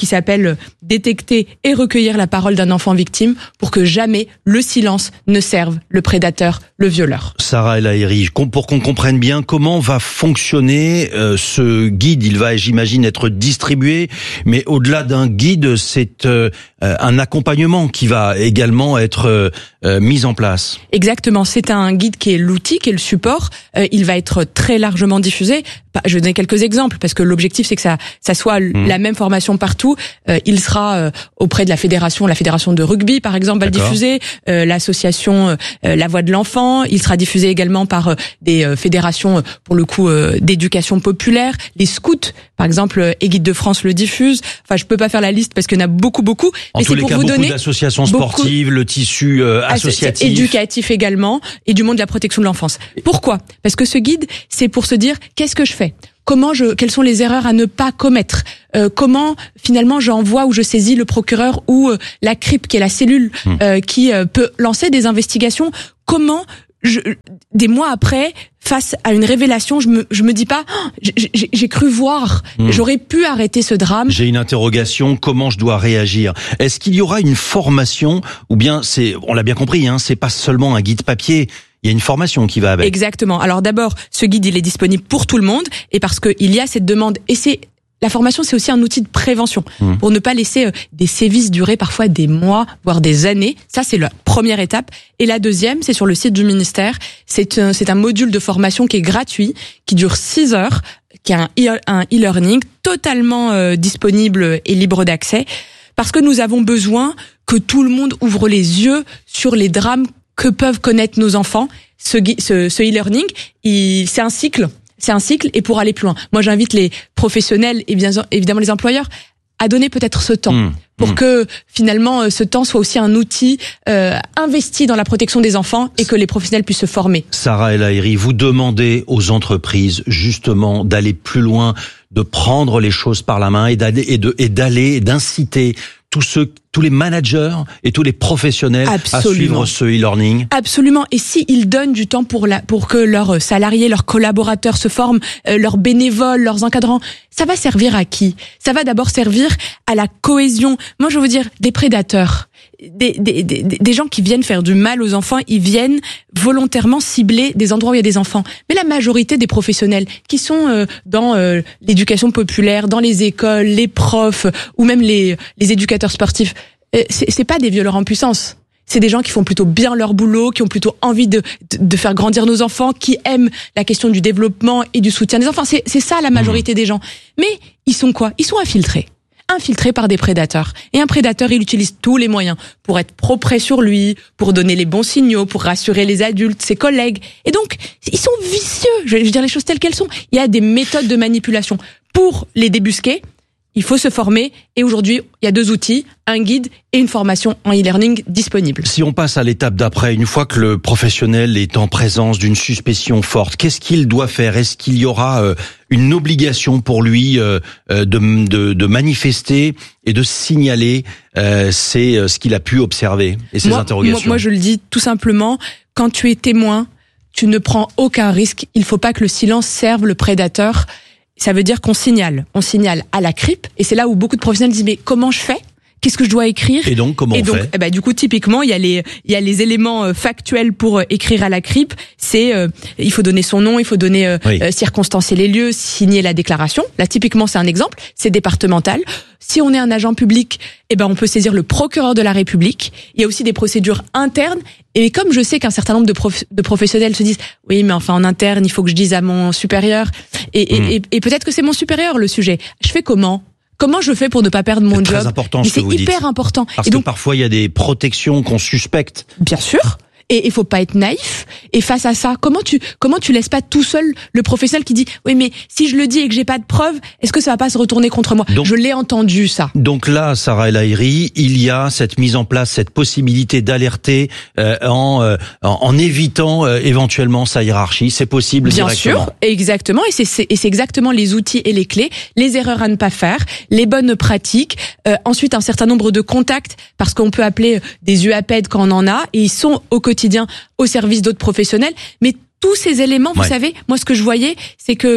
Speaker 29: qui s'appelle « Détecter et recueillir la parole d'un enfant victime pour que jamais le silence ne serve le prédateur, le violeur ».
Speaker 2: Sarah El Haïry, pour qu'on comprenne bien comment va fonctionner euh, ce guide, il va, j'imagine, être distribué, mais au-delà d'un guide, c'est euh, un accompagnement qui va également être euh, euh, mis en place.
Speaker 29: Exactement, c'est un guide qui est l'outil, qui est le support. Euh, il va être très largement diffusé. Je vais donner quelques exemples parce que l'objectif c'est que ça ça soit mmh. la même formation partout. Euh, il sera euh, auprès de la fédération, la fédération de rugby par exemple va
Speaker 2: D'accord.
Speaker 29: le diffuser, euh, l'association euh, La Voix de l'Enfant. Il sera diffusé également par euh, des euh, fédérations euh, pour le coup euh, d'éducation populaire. Les scouts par exemple euh, et Guide de France le diffusent. Enfin je peux pas faire la liste parce qu'il y en a beaucoup beaucoup.
Speaker 2: En
Speaker 29: mais
Speaker 2: tous
Speaker 29: c'est
Speaker 2: les
Speaker 29: pour
Speaker 2: cas,
Speaker 29: vous
Speaker 2: beaucoup
Speaker 29: donner
Speaker 2: d'associations sportives, le tissu euh, associatif,
Speaker 29: éducatif également et du monde de la protection de l'enfance. Pourquoi ? Parce que ce guide c'est pour se dire qu'est-ce que je fais ? Comment je, quelles sont les erreurs à ne pas commettre ? euh, Comment finalement j'envoie ou je saisis le procureur ou euh, la C R I P qui est la cellule euh, qui euh, peut lancer des investigations ? Comment je, des mois après, face à une révélation, je me, je me dis pas, oh, j'ai, j'ai cru voir, mmh. j'aurais pu arrêter ce drame.
Speaker 2: J'ai une interrogation, comment je dois réagir ? Est-ce qu'il y aura une formation ou bien c'est, on l'a bien compris, hein, c'est pas seulement un guide papier. Il y a une formation qui va avec.
Speaker 29: Exactement. Alors d'abord, ce guide, il est disponible pour tout le monde et parce qu'il y a cette demande. Et c'est la formation, c'est aussi un outil de prévention mmh. pour ne pas laisser des sévices durer parfois des mois, voire des années. Ça, c'est la première étape. Et la deuxième, c'est sur le site du ministère. C'est un, c'est un module de formation qui est gratuit, qui dure six heures, qui a un, e- un e-learning totalement euh, disponible et libre d'accès. Parce que nous avons besoin que tout le monde ouvre les yeux sur les drames que peuvent connaître nos enfants. Ce, ce, ce e-learning, il, c'est un cycle, c'est un cycle, et pour aller plus loin. Moi, j'invite les professionnels et bien évidemment les employeurs à donner peut-être ce temps mmh, pour mmh. que finalement ce temps soit aussi un outil euh, investi dans la protection des enfants et que les professionnels puissent se former.
Speaker 2: Sarah El Haïry, vous demandez aux entreprises justement d'aller plus loin, de prendre les choses par la main et d'aller et de et d'aller et d'inciter tous ceux, tous les managers et tous les professionnels Absolument. à suivre ce e-learning.
Speaker 29: Absolument. Et si ils donnent du temps pour la, pour que leurs salariés, leurs collaborateurs se forment, euh, leurs bénévoles, leurs encadrants, ça va servir à qui ? Ça va d'abord servir à la cohésion. Moi, je veux dire, des prédateurs. Des, des, des, des gens qui viennent faire du mal aux enfants, ils viennent volontairement cibler des endroits où il y a des enfants. Mais la majorité des professionnels qui sont euh, dans euh, l'éducation populaire, dans les écoles, les profs ou même les, les éducateurs sportifs, euh, c'est, c'est pas des violeurs en puissance. C'est des gens qui font plutôt bien leur boulot, qui ont plutôt envie de, de, de faire grandir nos enfants, qui aiment la question du développement et du soutien des enfants. C'est, c'est ça la majorité des gens. Mais ils sont quoi ? Ils sont infiltrés. infiltré par des prédateurs. Et un prédateur, il utilise tous les moyens pour être propre sur lui, pour donner les bons signaux, pour rassurer les adultes, ses collègues. Et donc, ils sont vicieux. Je vais dire les choses telles qu'elles sont. Il y a des méthodes de manipulation. Pour les débusquer, il faut se former. Et aujourd'hui, il y a deux outils, un guide et une formation en e-learning disponible.
Speaker 2: Si on passe à l'étape d'après, une fois que le professionnel est en présence d'une suspicion forte, qu'est-ce qu'il doit faire ? Est-ce qu'il y aura euh, une obligation pour lui euh, de, de, de manifester et de signaler euh, c'est euh, ce qu'il a pu observer et ses
Speaker 29: moi,
Speaker 2: interrogations ?
Speaker 29: Moi, moi, je le dis tout simplement, quand tu es témoin, tu ne prends aucun risque. Il ne faut pas que le silence serve le prédateur. Ça veut dire qu'on signale. On signale à la C R I P. Et c'est là où beaucoup de professionnels disent, mais comment je fais ? Qu'est-ce que je dois écrire ?
Speaker 2: Et donc, comment
Speaker 29: et
Speaker 2: on
Speaker 29: donc,
Speaker 2: fait ?
Speaker 29: eh ben, du coup, typiquement, il y a les, il y a les éléments factuels pour écrire à la C R I P. C'est, euh, il faut donner son nom, il faut donner, euh, oui. euh, circonstancer les lieux, signer la déclaration. Là, typiquement, c'est un exemple. C'est départemental. Si on est un agent public, eh ben, on peut saisir le procureur de la République. Il y a aussi des procédures internes. Et comme je sais qu'un certain nombre de, prof, de professionnels se disent, oui, mais enfin, en interne, il faut que je dise à mon supérieur. Et, mmh. et, et, et peut-être que c'est mon supérieur, le sujet. Je fais comment ? Comment je fais pour ne pas perdre mon
Speaker 2: c'est
Speaker 29: job ?
Speaker 2: Très important,
Speaker 29: mais
Speaker 2: ce que
Speaker 29: c'est
Speaker 2: vous
Speaker 29: hyper
Speaker 2: dites.
Speaker 29: important.
Speaker 2: Parce
Speaker 29: et donc,
Speaker 2: que parfois il y a des protections qu'on suspecte.
Speaker 29: Bien sûr. Et il faut pas être naïf. Et face à ça, comment tu comment tu laisses pas tout seul le professionnel qui dit oui mais si je le dis et que j'ai pas de preuves, est-ce que ça va pas se retourner contre moi ? Donc, je l'ai entendu ça.
Speaker 2: Donc là, Sarah El Haïry, il y a cette mise en place, cette possibilité d'alerter euh, en, euh, en en évitant euh, éventuellement sa hiérarchie. C'est possible
Speaker 29: Bien
Speaker 2: directement.
Speaker 29: sûr, exactement. Et c'est, c'est et c'est exactement les outils et les clés, les erreurs à ne pas faire, les bonnes pratiques. Euh, ensuite, un certain nombre de contacts parce qu'on peut appeler des U A P E D quand on en a et ils sont au quotidien au service d'autres professionnels, mais tous ces éléments, vous ouais. savez, moi ce que je voyais, c'est que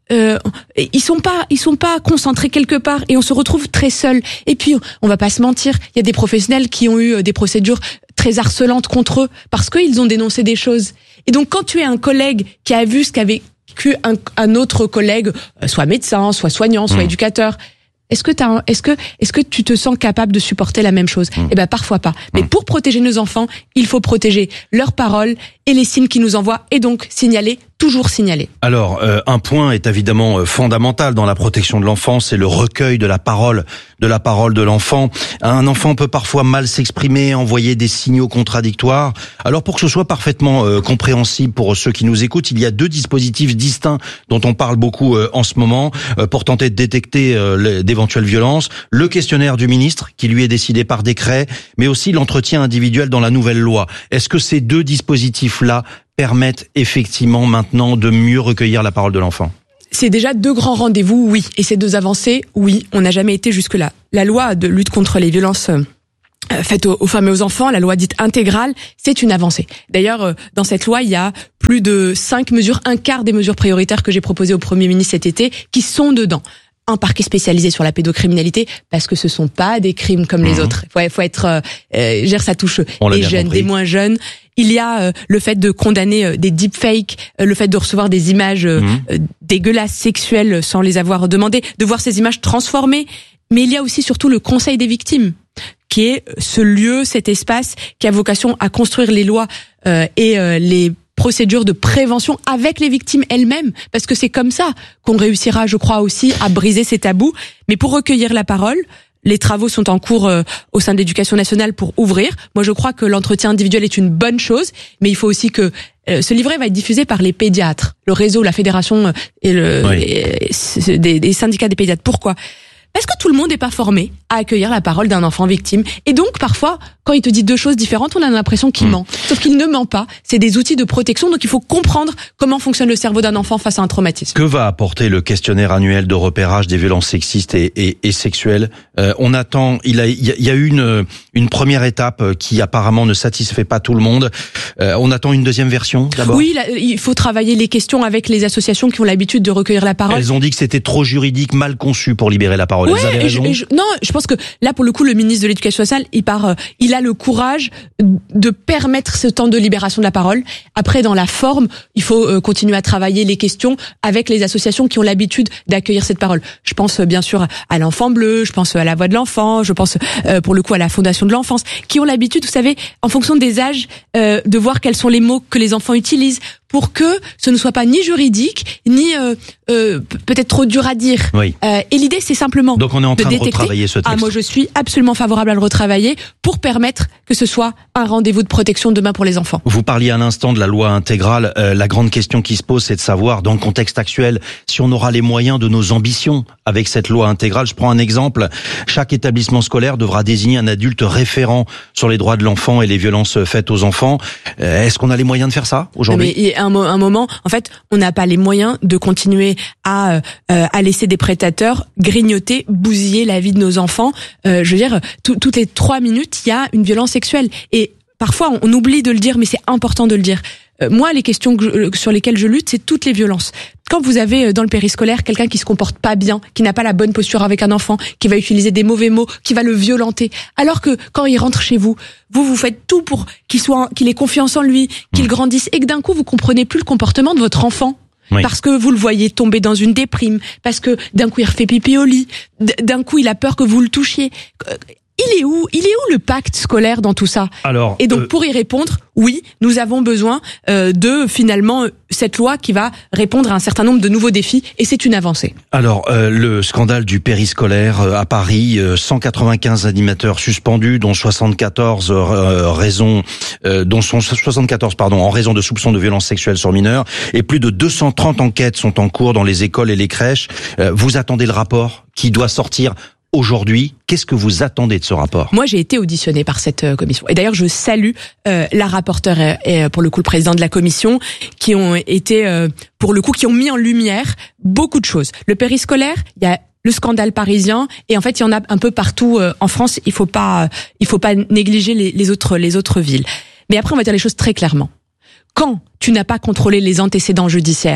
Speaker 29: euh, ils sont pas, ils sont pas concentrés quelque part et on se retrouve très seul. Et puis, on va pas se mentir, il y a des professionnels qui ont eu des procédures très harcelantes contre eux parce qu'ils ont dénoncé des choses. Et donc, quand tu es un collègue qui a vu ce qu'avait vécu un, un autre collègue, soit médecin, soit soignant, soit mmh. éducateur, est-ce que t'as, un, est-ce que, est-ce que tu te sens capable de supporter la même chose ? Mmh. Eh ben, parfois pas. Mais mmh. pour protéger nos enfants, il faut protéger leurs paroles et les signes qu'ils nous envoient et donc signaler, toujours signaler.
Speaker 2: Alors, euh, un point est évidemment fondamental dans la protection de l'enfant, c'est le recueil de la parole, de la parole de l'enfant. Un enfant peut parfois mal s'exprimer, envoyer des signaux contradictoires. Alors, pour que ce soit parfaitement euh, compréhensible pour ceux qui nous écoutent, il y a deux dispositifs distincts dont on parle beaucoup euh, en ce moment euh, pour tenter de détecter euh, les, d'éventuelles violences. Le questionnaire du ministre, qui lui est décidé par décret, mais aussi l'entretien individuel dans la nouvelle loi. Est-ce que ces deux dispositifs-là permettent effectivement maintenant de mieux recueillir la parole de l'enfant ?
Speaker 29: C'est déjà deux grands rendez-vous, oui. Et ces deux avancées, oui, on n'a jamais été jusque-là. La loi de lutte contre les violences euh, faites aux, aux femmes et aux enfants, la loi dite intégrale, c'est une avancée. D'ailleurs, euh, dans cette loi, il y a plus de cinq mesures, un quart des mesures prioritaires que j'ai proposées au Premier ministre cet été, qui sont dedans. Un parquet spécialisé sur la pédocriminalité, parce que ce sont pas des crimes comme mmh. les autres. Il faut, faut être, euh, euh, gère ça touche On des jeunes, compris. Des moins jeunes. Il y a euh, le fait de condamner euh, des deepfakes, euh, le fait de recevoir des images euh, mmh. euh, dégueulasses, sexuelles, sans les avoir demandées, de voir ces images transformées. Mais il y a aussi surtout le Conseil des victimes, qui est ce lieu, cet espace qui a vocation à construire les lois euh, et euh, les procédures de prévention avec les victimes elles-mêmes, parce que c'est comme ça qu'on réussira, je crois aussi, à briser ces tabous. Mais pour recueillir la parole, les travaux sont en cours euh, au sein de l'Éducation nationale pour ouvrir. Moi, je crois que l'entretien individuel est une bonne chose, mais il faut aussi que euh, ce livret va être diffusé par les pédiatres, le réseau, la fédération et, le, oui. et, et des, des syndicats des pédiatres. Pourquoi ? Parce que tout le monde n'est pas formé à accueillir la parole d'un enfant victime. Et donc, parfois, quand il te dit deux choses différentes, on a l'impression qu'il mmh. ment. Sauf qu'il ne ment pas. C'est des outils de protection, donc il faut comprendre comment fonctionne le cerveau d'un enfant face à un traumatisme.
Speaker 2: Que va apporter le questionnaire annuel de repérage des violences sexistes et, et, et sexuelles ? euh, On attend, il, a, il y a eu une, une première étape qui apparemment ne satisfait pas tout le monde. Euh, on attend une deuxième version, d'abord ?
Speaker 29: Oui, là, il faut travailler les questions avec les associations qui ont l'habitude de recueillir la parole.
Speaker 2: Elles ont dit que c'était trop juridique, mal conçu pour libérer la parole.
Speaker 29: Ouais,
Speaker 2: Elles avaient raison.
Speaker 29: Et je, et je, non, je pense que là, pour le coup, le ministre de l'Éducation nationale, il part, euh, il a le courage de permettre ce temps de libération de la parole. Après, dans la forme, il faut euh, continuer à travailler les questions avec les associations qui ont l'habitude d'accueillir cette parole. Je pense euh, bien sûr à l'Enfant Bleu, je pense à la Voix de l'Enfant, je pense euh, pour le coup à la Fondation de l'Enfance, qui ont l'habitude, vous savez, en fonction des âges, euh, de voir quels sont les mots que les enfants utilisent, pour que ce ne soit pas ni juridique, ni euh, euh, peut-être trop dur à dire.
Speaker 2: Oui.
Speaker 29: Euh, et l'idée, c'est simplement
Speaker 2: Donc on est en train
Speaker 29: de,
Speaker 2: de retravailler ce texte.
Speaker 29: Ah, moi, je suis absolument favorable à le retravailler pour permettre que ce soit un rendez-vous de protection demain pour les enfants.
Speaker 2: Vous parliez à l'instant de la loi intégrale. Euh, la grande question qui se pose, c'est de savoir, dans le contexte actuel, si on aura les moyens de nos ambitions avec cette loi intégrale. Je prends un exemple. Chaque établissement scolaire devra désigner un adulte référent sur les droits de l'enfant et les violences faites aux enfants. Euh, est-ce qu'on a les moyens de faire ça aujourd'hui ?
Speaker 29: Mais un, un moment, en fait, on n'a pas les moyens de continuer à euh, à laisser des prédateurs grignoter, bousiller la vie de nos enfants. Euh, je veux dire, tout, toutes les trois minutes, il y a une violence sexuelle. Et parfois, on oublie de le dire, mais c'est important de le dire. Euh, moi, les questions que je, sur lesquelles je lutte, c'est toutes les violences. Quand vous avez dans le périscolaire quelqu'un qui se comporte pas bien, qui n'a pas la bonne posture avec un enfant, qui va utiliser des mauvais mots, qui va le violenter, alors que quand il rentre chez vous, vous vous faites tout pour qu'il soit, qu'il ait confiance en lui, qu'il mmh. grandisse, et que d'un coup vous comprenez plus le comportement de votre enfant. Oui. Parce que vous le voyez tomber dans une déprime, parce que d'un coup il refait pipi au lit, d'un coup il a peur que vous le touchiez. Il est où, il est où le pacte scolaire dans tout ça ?
Speaker 2: Alors,
Speaker 29: et donc
Speaker 2: euh...
Speaker 29: pour y répondre, oui, nous avons besoin euh, de finalement cette loi qui va répondre à un certain nombre de nouveaux défis, et c'est une avancée.
Speaker 2: Alors euh, le scandale du périscolaire euh, à Paris, euh, cent quatre-vingt-quinze animateurs suspendus, dont soixante-quatorze euh, raisons, euh, dont sont soixante-quatorze pardon en raison de soupçons de violences sexuelles sur mineurs, et plus de deux cent trente enquêtes sont en cours dans les écoles et les crèches. Euh, vous attendez le rapport qui doit sortir aujourd'hui. Qu'est-ce que vous attendez de ce rapport ?
Speaker 29: Moi, j'ai été auditionnée par cette euh, commission. Et d'ailleurs, je salue euh, la rapporteure et, et pour le coup le président de la commission, qui ont été, euh, pour le coup, qui ont mis en lumière beaucoup de choses. Le périscolaire, il y a le scandale parisien, et en fait, il y en a un peu partout euh, en France. Il faut pas, euh, il faut pas négliger les, les autres, les autres villes. Mais après, on va dire les choses très clairement. Quand tu n'as pas contrôlé les antécédents judiciaires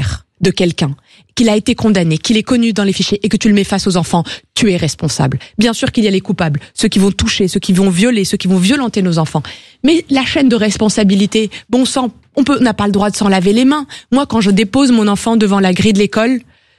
Speaker 29: de quelqu'un, qu'il a été condamné, qu'il est connu dans les fichiers et que tu le mets face aux enfants, tu es responsable. Bien sûr qu'il y a les coupables, ceux qui vont toucher, ceux qui vont violer, ceux qui vont violenter nos enfants. Mais la chaîne de responsabilité, bon sang, on peut, on n'a pas le droit de s'en laver les mains. Moi, quand je dépose mon enfant devant la grille de l'école,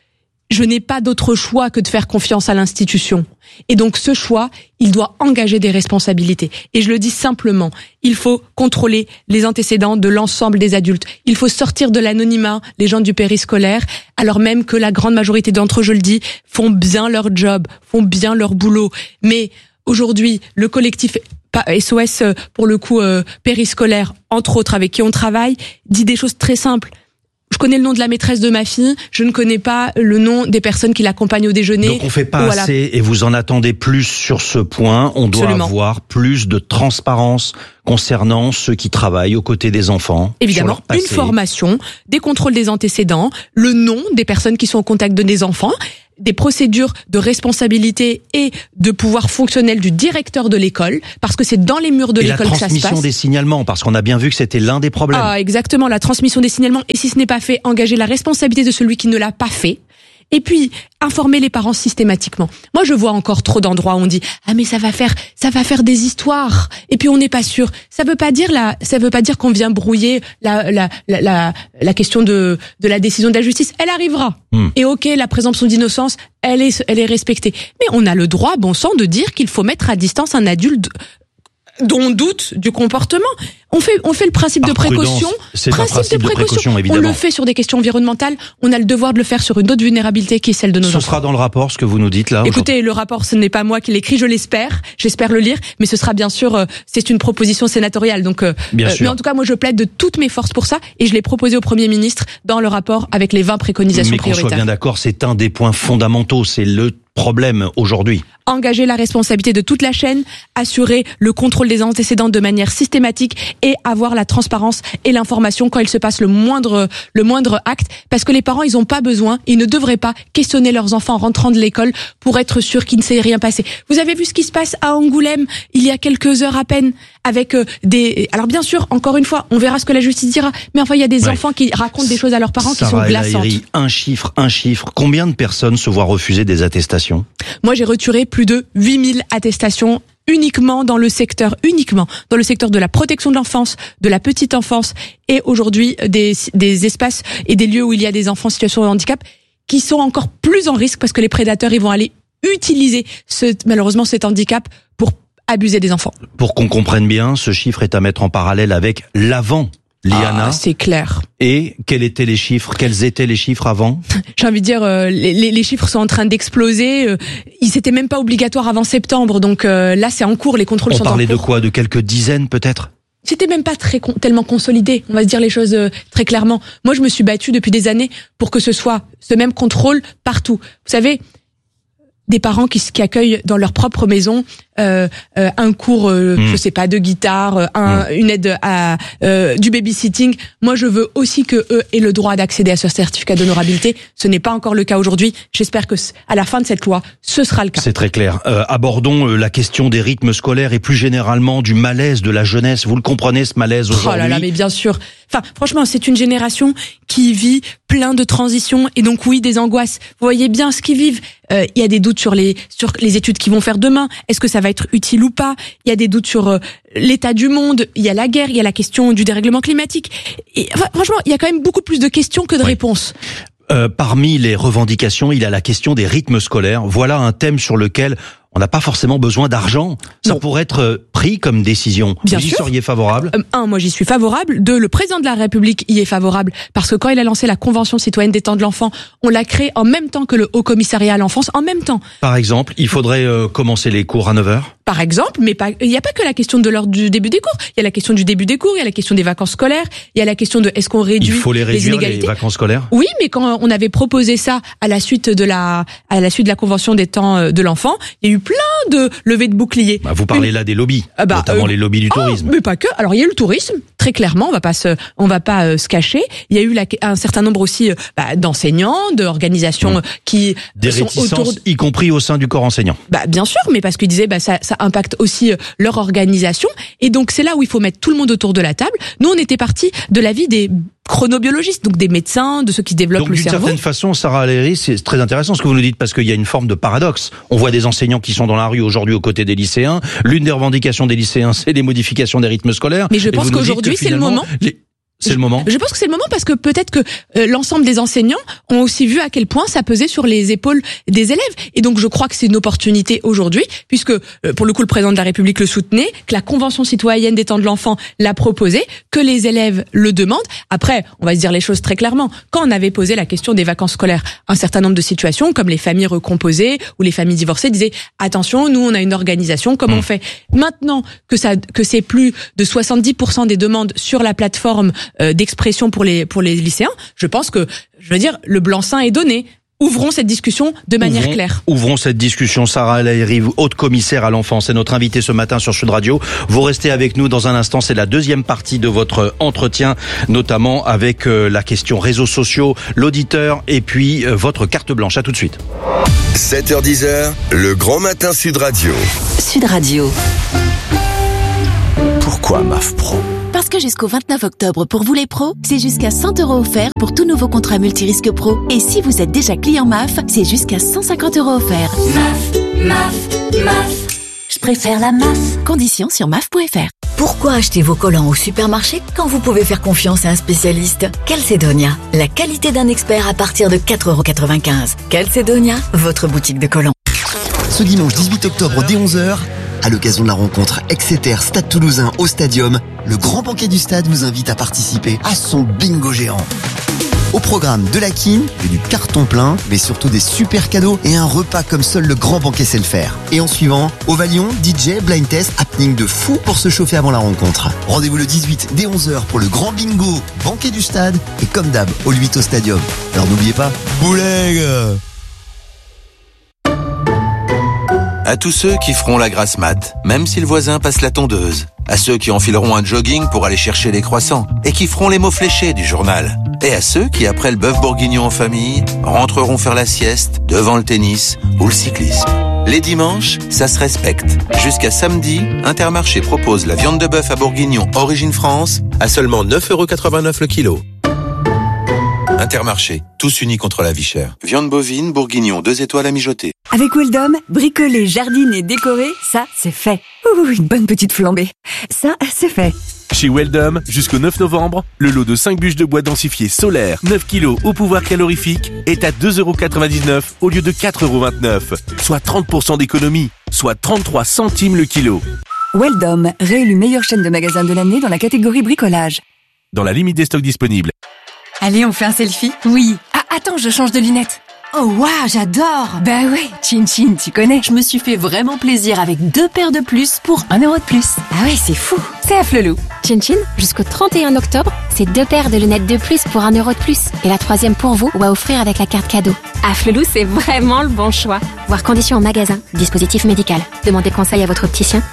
Speaker 29: je n'ai pas d'autre choix que de faire confiance à l'institution. Et donc ce choix, il doit engager des responsabilités. Et je le dis simplement, il faut contrôler les antécédents de l'ensemble des adultes. Il faut sortir de l'anonymat les gens du périscolaire, alors même que la grande majorité d'entre eux, je le dis, font bien leur job, font bien leur boulot. Mais aujourd'hui, le collectif S O S, pour le coup, euh, périscolaire, entre autres, avec qui on travaille, dit des choses très simples. Je connais le nom de la maîtresse de ma fille, je ne connais pas le nom des personnes qui l'accompagnent au déjeuner.
Speaker 2: Donc on fait pas
Speaker 29: voilà.
Speaker 2: assez, et vous en attendez plus sur ce point. On doit
Speaker 29: Absolument.
Speaker 2: avoir plus de transparence concernant ceux qui travaillent aux côtés des enfants.
Speaker 29: Évidemment, une formation, des contrôles des antécédents, le nom des personnes qui sont au contact de des enfants, des procédures de responsabilité et de pouvoir fonctionnel du directeur de l'école, parce que c'est dans les murs de
Speaker 2: et
Speaker 29: l'école que ça se passe.
Speaker 2: la transmission des signalements, parce qu'on a bien vu que c'était l'un des problèmes.
Speaker 29: Ah, exactement, la transmission des signalements. Et si ce n'est pas fait, engager la responsabilité de celui qui ne l'a pas fait. Et puis, informer les parents systématiquement. Moi, je vois encore trop d'endroits où on dit « Ah, mais ça va faire, ça va faire des histoires. » Et puis, on n'est pas sûr. Ça veut pas dire la, ça veut pas dire qu'on vient brouiller la, la, la, la, la question de, de la décision de la justice. Elle arrivera. Mmh. Et ok, la présomption d'innocence, elle est, elle est respectée. Mais on a le droit, bon sang, de dire qu'il faut mettre à distance un adulte dont on doute du comportement. On fait, on fait le principe
Speaker 2: Par
Speaker 29: de précaution.
Speaker 2: C'est
Speaker 29: principe,
Speaker 2: un principe de précaution,
Speaker 29: précaution
Speaker 2: évidemment.
Speaker 29: On le fait sur des questions environnementales. On a le devoir de le faire sur une autre vulnérabilité qui est celle de nos
Speaker 2: Ce
Speaker 29: enfants.
Speaker 2: sera dans le rapport, ce que vous nous dites là.
Speaker 29: Écoutez, le rapport, ce n'est pas moi qui l'écris, je l'espère. J'espère le lire, mais ce sera bien sûr, euh, c'est une proposition sénatoriale. Donc, euh,
Speaker 2: bien
Speaker 29: euh,
Speaker 2: sûr.
Speaker 29: mais en tout cas, moi, je plaide de toutes mes forces pour ça, et je l'ai proposé au Premier ministre dans le rapport avec les vingt préconisations
Speaker 2: mais qu'on
Speaker 29: prioritaires.
Speaker 2: soit bien d'accord, c'est un des points fondamentaux. C'est le problème aujourd'hui.
Speaker 29: Engager la responsabilité de toute la chaîne, assurer le contrôle des antécédents de manière systématique et avoir la transparence et l'information quand il se passe le moindre le moindre acte, parce que les parents, ils ont pas besoin, ils ne devraient pas questionner leurs enfants en rentrant de l'école pour être sûrs qu'il ne s'est rien passé. Vous avez vu ce qui se passe à Angoulême il y a quelques heures à peine avec euh, des alors bien sûr, encore une fois, on verra ce que la justice dira, mais enfin il y a des ouais. enfants qui racontent des choses à leurs parents
Speaker 2: Sarah
Speaker 29: qui sont glaçantes.
Speaker 2: Lahiri, un chiffre, un chiffre. Combien de personnes se voient refuser des attestations ?
Speaker 29: Moi, j'ai retiré plus de huit mille attestations uniquement dans le secteur, uniquement dans le secteur de la protection de l'enfance, de la petite enfance et aujourd'hui des, des espaces et des lieux où il y a des enfants en situation de handicap qui sont encore plus en risque parce que les prédateurs, ils vont aller utiliser ce, malheureusement cet handicap pour abuser des enfants.
Speaker 2: Pour qu'on comprenne bien, ce chiffre est à mettre en parallèle avec l'avant. Liana.
Speaker 29: Ah, c'est clair.
Speaker 2: Et quels étaient les chiffres Quels étaient les chiffres avant ?
Speaker 29: J'ai envie de dire, euh, les, les chiffres sont en train d'exploser. Euh, ils étaient même pas obligatoires avant septembre, donc euh, là c'est en cours, les contrôles
Speaker 2: On
Speaker 29: sont en cours.
Speaker 2: On parlait de quoi ? De quelques dizaines peut-être ?
Speaker 29: C'était même pas très tellement consolidé, on va se dire les choses euh, très clairement. Moi je me suis battue depuis des années pour que ce soit ce même contrôle partout. Vous savez, des parents qui, qui accueillent dans leur propre maison euh, euh, un cours, euh, mmh. je sais pas, de guitare, un, mmh. une aide à euh, du babysitting. Moi, je veux aussi que eux aient le droit d'accéder à ce certificat d'honorabilité. Ce n'est pas encore le cas aujourd'hui. J'espère que à la fin de cette loi, ce sera le cas.
Speaker 2: C'est très clair. Euh, abordons euh, la question des rythmes scolaires et plus généralement du malaise de la jeunesse. Vous le comprenez, ce malaise aujourd'hui ?
Speaker 29: Oh là là, mais bien sûr. Enfin, franchement, c'est une génération qui vit plein de transitions et donc oui, des angoisses. Vous voyez bien ce qu'ils vivent. Euh, il y a des doutes sur les sur les études qu'ils vont faire demain. Est-ce que ça va être utile ou pas ? Il y a des doutes sur euh, l'état du monde. Il y a la guerre. Il y a la question du dérèglement climatique. Et, enfin, franchement, il y a quand même beaucoup plus de questions que de
Speaker 2: oui.
Speaker 29: réponses.
Speaker 2: Euh, parmi les revendications, il y a la question des rythmes scolaires. Voilà un thème sur lequel on n'a pas forcément besoin d'argent. Ça
Speaker 29: non.
Speaker 2: pourrait être pris comme décision.
Speaker 29: Bien
Speaker 2: Vous y
Speaker 29: sûr.
Speaker 2: seriez favorable ?
Speaker 29: euh, Un, moi j'y suis favorable. Deux, le président de la République y est favorable parce que quand il a lancé la Convention citoyenne des temps de l'enfant, on l'a créé en même temps que le Haut Commissariat à l'enfance, en même temps.
Speaker 2: Par exemple, il faudrait euh, commencer les cours à neuf heures ?
Speaker 29: Par exemple, mais pas, il n'y a pas que la question de l'heure du début des cours. Il y a la question du début des cours, il y a la question des vacances scolaires, il y a la question de est-ce qu'on réduit
Speaker 2: il faut les, réduire,
Speaker 29: les inégalités.
Speaker 2: Les vacances scolaires ?
Speaker 29: Oui, mais quand on avait proposé ça à la suite de la, à la suite de la Convention des temps de l'enfant, il y a eu plein de levées de boucliers.
Speaker 2: Bah, vous parlez Une... là des lobbies, ah bah, notamment euh... les lobbies du
Speaker 29: oh,
Speaker 2: tourisme.
Speaker 29: Mais pas que. Alors il y a eu le tourisme, très clairement, on va pas se, on va pas euh, se cacher. Il y a eu la, un certain nombre aussi euh, bah, d'enseignants, d'organisations mmh. qui
Speaker 2: des
Speaker 29: sont
Speaker 2: réticences,
Speaker 29: autour, de...
Speaker 2: y compris au sein du corps enseignant.
Speaker 29: Bah bien sûr, mais parce qu'ils disaient bah ça, ça ça impacte aussi leur organisation. Et donc c'est là où il faut mettre tout le monde autour de la table. Nous, on était partis de l'avis des chronobiologistes, donc des médecins, de ceux qui développent
Speaker 2: donc,
Speaker 29: le cerveau.
Speaker 2: Donc d'une certaine façon, Sarah Lahiri, c'est très intéressant ce que vous nous dites, parce qu'il y a une forme de paradoxe. On voit des enseignants qui sont dans la rue aujourd'hui aux côtés des lycéens. L'une des revendications des lycéens, c'est les modifications des rythmes scolaires.
Speaker 29: Mais je pense qu'aujourd'hui, c'est le moment.
Speaker 2: Les... C'est le moment.
Speaker 29: Je pense que c'est le moment parce que peut-être que euh, l'ensemble des enseignants ont aussi vu à quel point ça pesait sur les épaules des élèves. Et donc je crois que c'est une opportunité aujourd'hui, puisque euh, pour le coup le président de la République le soutenait, que la Convention citoyenne des temps de l'enfant l'a proposé, que les élèves le demandent. Après, on va se dire les choses très clairement. Quand on avait posé la question des vacances scolaires, un certain nombre de situations, comme les familles recomposées ou les familles divorcées, disaient attention, nous on a une organisation, comment mmh. on fait? Maintenant que ça, que c'est plus de soixante-dix pour cent des demandes sur la plateforme d'expression pour les pour les lycéens, je pense que, je veux dire, le blanc-seing est donné. Ouvrons cette discussion de manière
Speaker 2: ouvrons,
Speaker 29: claire.
Speaker 2: Ouvrons cette discussion. Sarah Lahiri, haute commissaire à l'enfance, est notre invitée ce matin sur Sud Radio. Vous restez avec nous dans un instant. C'est la deuxième partie de votre entretien, notamment avec euh, la question réseaux sociaux, l'auditeur et puis euh, votre carte blanche. À tout de suite.
Speaker 3: sept heures dix, le grand matin Sud Radio.
Speaker 21: Sud Radio.
Speaker 5: Pourquoi M A F Pro ?
Speaker 18: Parce que jusqu'au vingt-neuf octobre, pour vous les pros, c'est jusqu'à cent euros offerts pour tout nouveau contrat multirisque pro. Et si vous êtes déjà client M A F, c'est jusqu'à cent cinquante euros offerts.
Speaker 4: M A F, M A F, M A F. Je préfère la M A F.
Speaker 18: Conditions sur M A F point F R.
Speaker 21: Pourquoi acheter vos collants au supermarché quand vous pouvez faire confiance à un spécialiste? Calcedonia, la qualité d'un expert à partir de quatre euros quatre-vingt-quinze. Calcedonia, votre boutique de collants.
Speaker 6: Ce dimanche dix-huit octobre dès onze heures, à l'occasion de la rencontre Exeter Stade Toulousain au Stadium, le grand banquet du stade vous invite à participer à son bingo géant. Au programme de la quine et du carton plein, mais surtout des super cadeaux et un repas comme seul le grand banquet sait le faire. Et en suivant, Ovalion, D J, blind test, happening de fou pour se chauffer avant la rencontre. Rendez-vous le dix-huit dès onze heures pour le grand bingo, banquet du stade et comme d'hab, au huit au Stadium. Alors n'oubliez pas, bouleg!
Speaker 7: À tous ceux qui feront la grasse mat, même si le voisin passe la tondeuse. À ceux qui enfileront un jogging pour aller chercher les croissants et qui feront les mots fléchés du journal. Et à ceux qui, après le bœuf bourguignon en famille, rentreront faire la sieste devant le tennis ou le cyclisme. Les dimanches, ça se respecte. Jusqu'à samedi, Intermarché propose la viande de bœuf à bourguignon Origine France à seulement neuf euros quatre-vingt-neuf le kilo. Intermarché, tous unis contre la vie chère. Viande bovine, bourguignon, deux étoiles à mijoter.
Speaker 10: Avec Weldom, bricoler, jardiner, décorer, ça, c'est fait. Ouh, une bonne petite flambée. Ça, c'est fait.
Speaker 26: Chez Weldom, jusqu'au neuf novembre, le lot de cinq bûches de bois densifiées solaires, neuf kilos au pouvoir calorifique, est à deux euros quatre-vingt-dix-neuf au lieu de quatre euros vingt-neuf. Soit trente pour cent d'économie, soit trente-trois centimes le kilo.
Speaker 10: Weldom, réélu meilleure chaîne de magasins de l'année dans la catégorie bricolage.
Speaker 26: Dans la limite des stocks disponibles.
Speaker 10: Allez, on fait un selfie? Oui. Ah, attends, je change de lunettes. Oh waouh, j'adore. Bah ouais, Chin Chin, tu connais. Je me suis fait vraiment plaisir avec deux paires de plus pour un euro de plus. Ah ouais, c'est fou. C'est à Flelou.
Speaker 11: Chin Chin, jusqu'au trente et un octobre, c'est deux paires de lunettes de plus pour un euro de plus. Et la troisième pour vous ou à offrir avec la carte cadeau. À Flelou, c'est vraiment le bon choix. Voir conditions en magasin. Dispositif médical. Demandez conseil à votre opticien.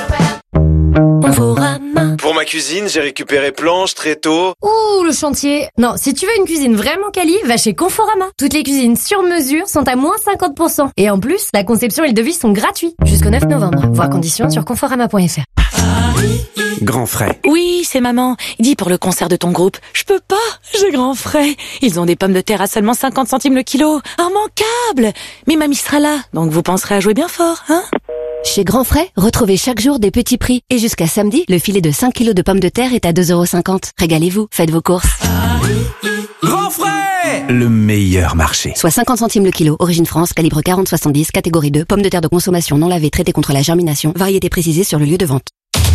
Speaker 12: Pour ma cuisine, j'ai récupéré planches, tréteaux.
Speaker 27: Ouh, le chantier. Non, si tu veux une cuisine vraiment quali, va chez Conforama. Toutes les cuisines sur mesure sont à moins cinquante pour cent. Et en plus, la conception et le devis sont gratuits. Jusqu'au neuf novembre. Voir conditions sur conforama point F R.
Speaker 13: Grand frais.
Speaker 21: Oui, c'est maman. Dis pour le concert de ton groupe. Je peux pas, j'ai grand frais. Ils ont des pommes de terre à seulement cinquante centimes le kilo. Immanquable. Mais mamie sera là, donc vous penserez à jouer bien fort, hein?
Speaker 19: Chez Grand Frais, retrouvez chaque jour des petits prix. Et jusqu'à samedi, le filet de cinq kilos de pommes de terre est à deux euros cinquante. Régalez-vous, faites vos courses.
Speaker 13: Grand Frais, le meilleur marché.
Speaker 19: Soit cinquante centimes le kilo. Origine France, calibre quarante soixante-dix, catégorie deux. Pommes de terre de consommation non lavées, traitées contre la germination. Variété précisée sur le lieu de vente.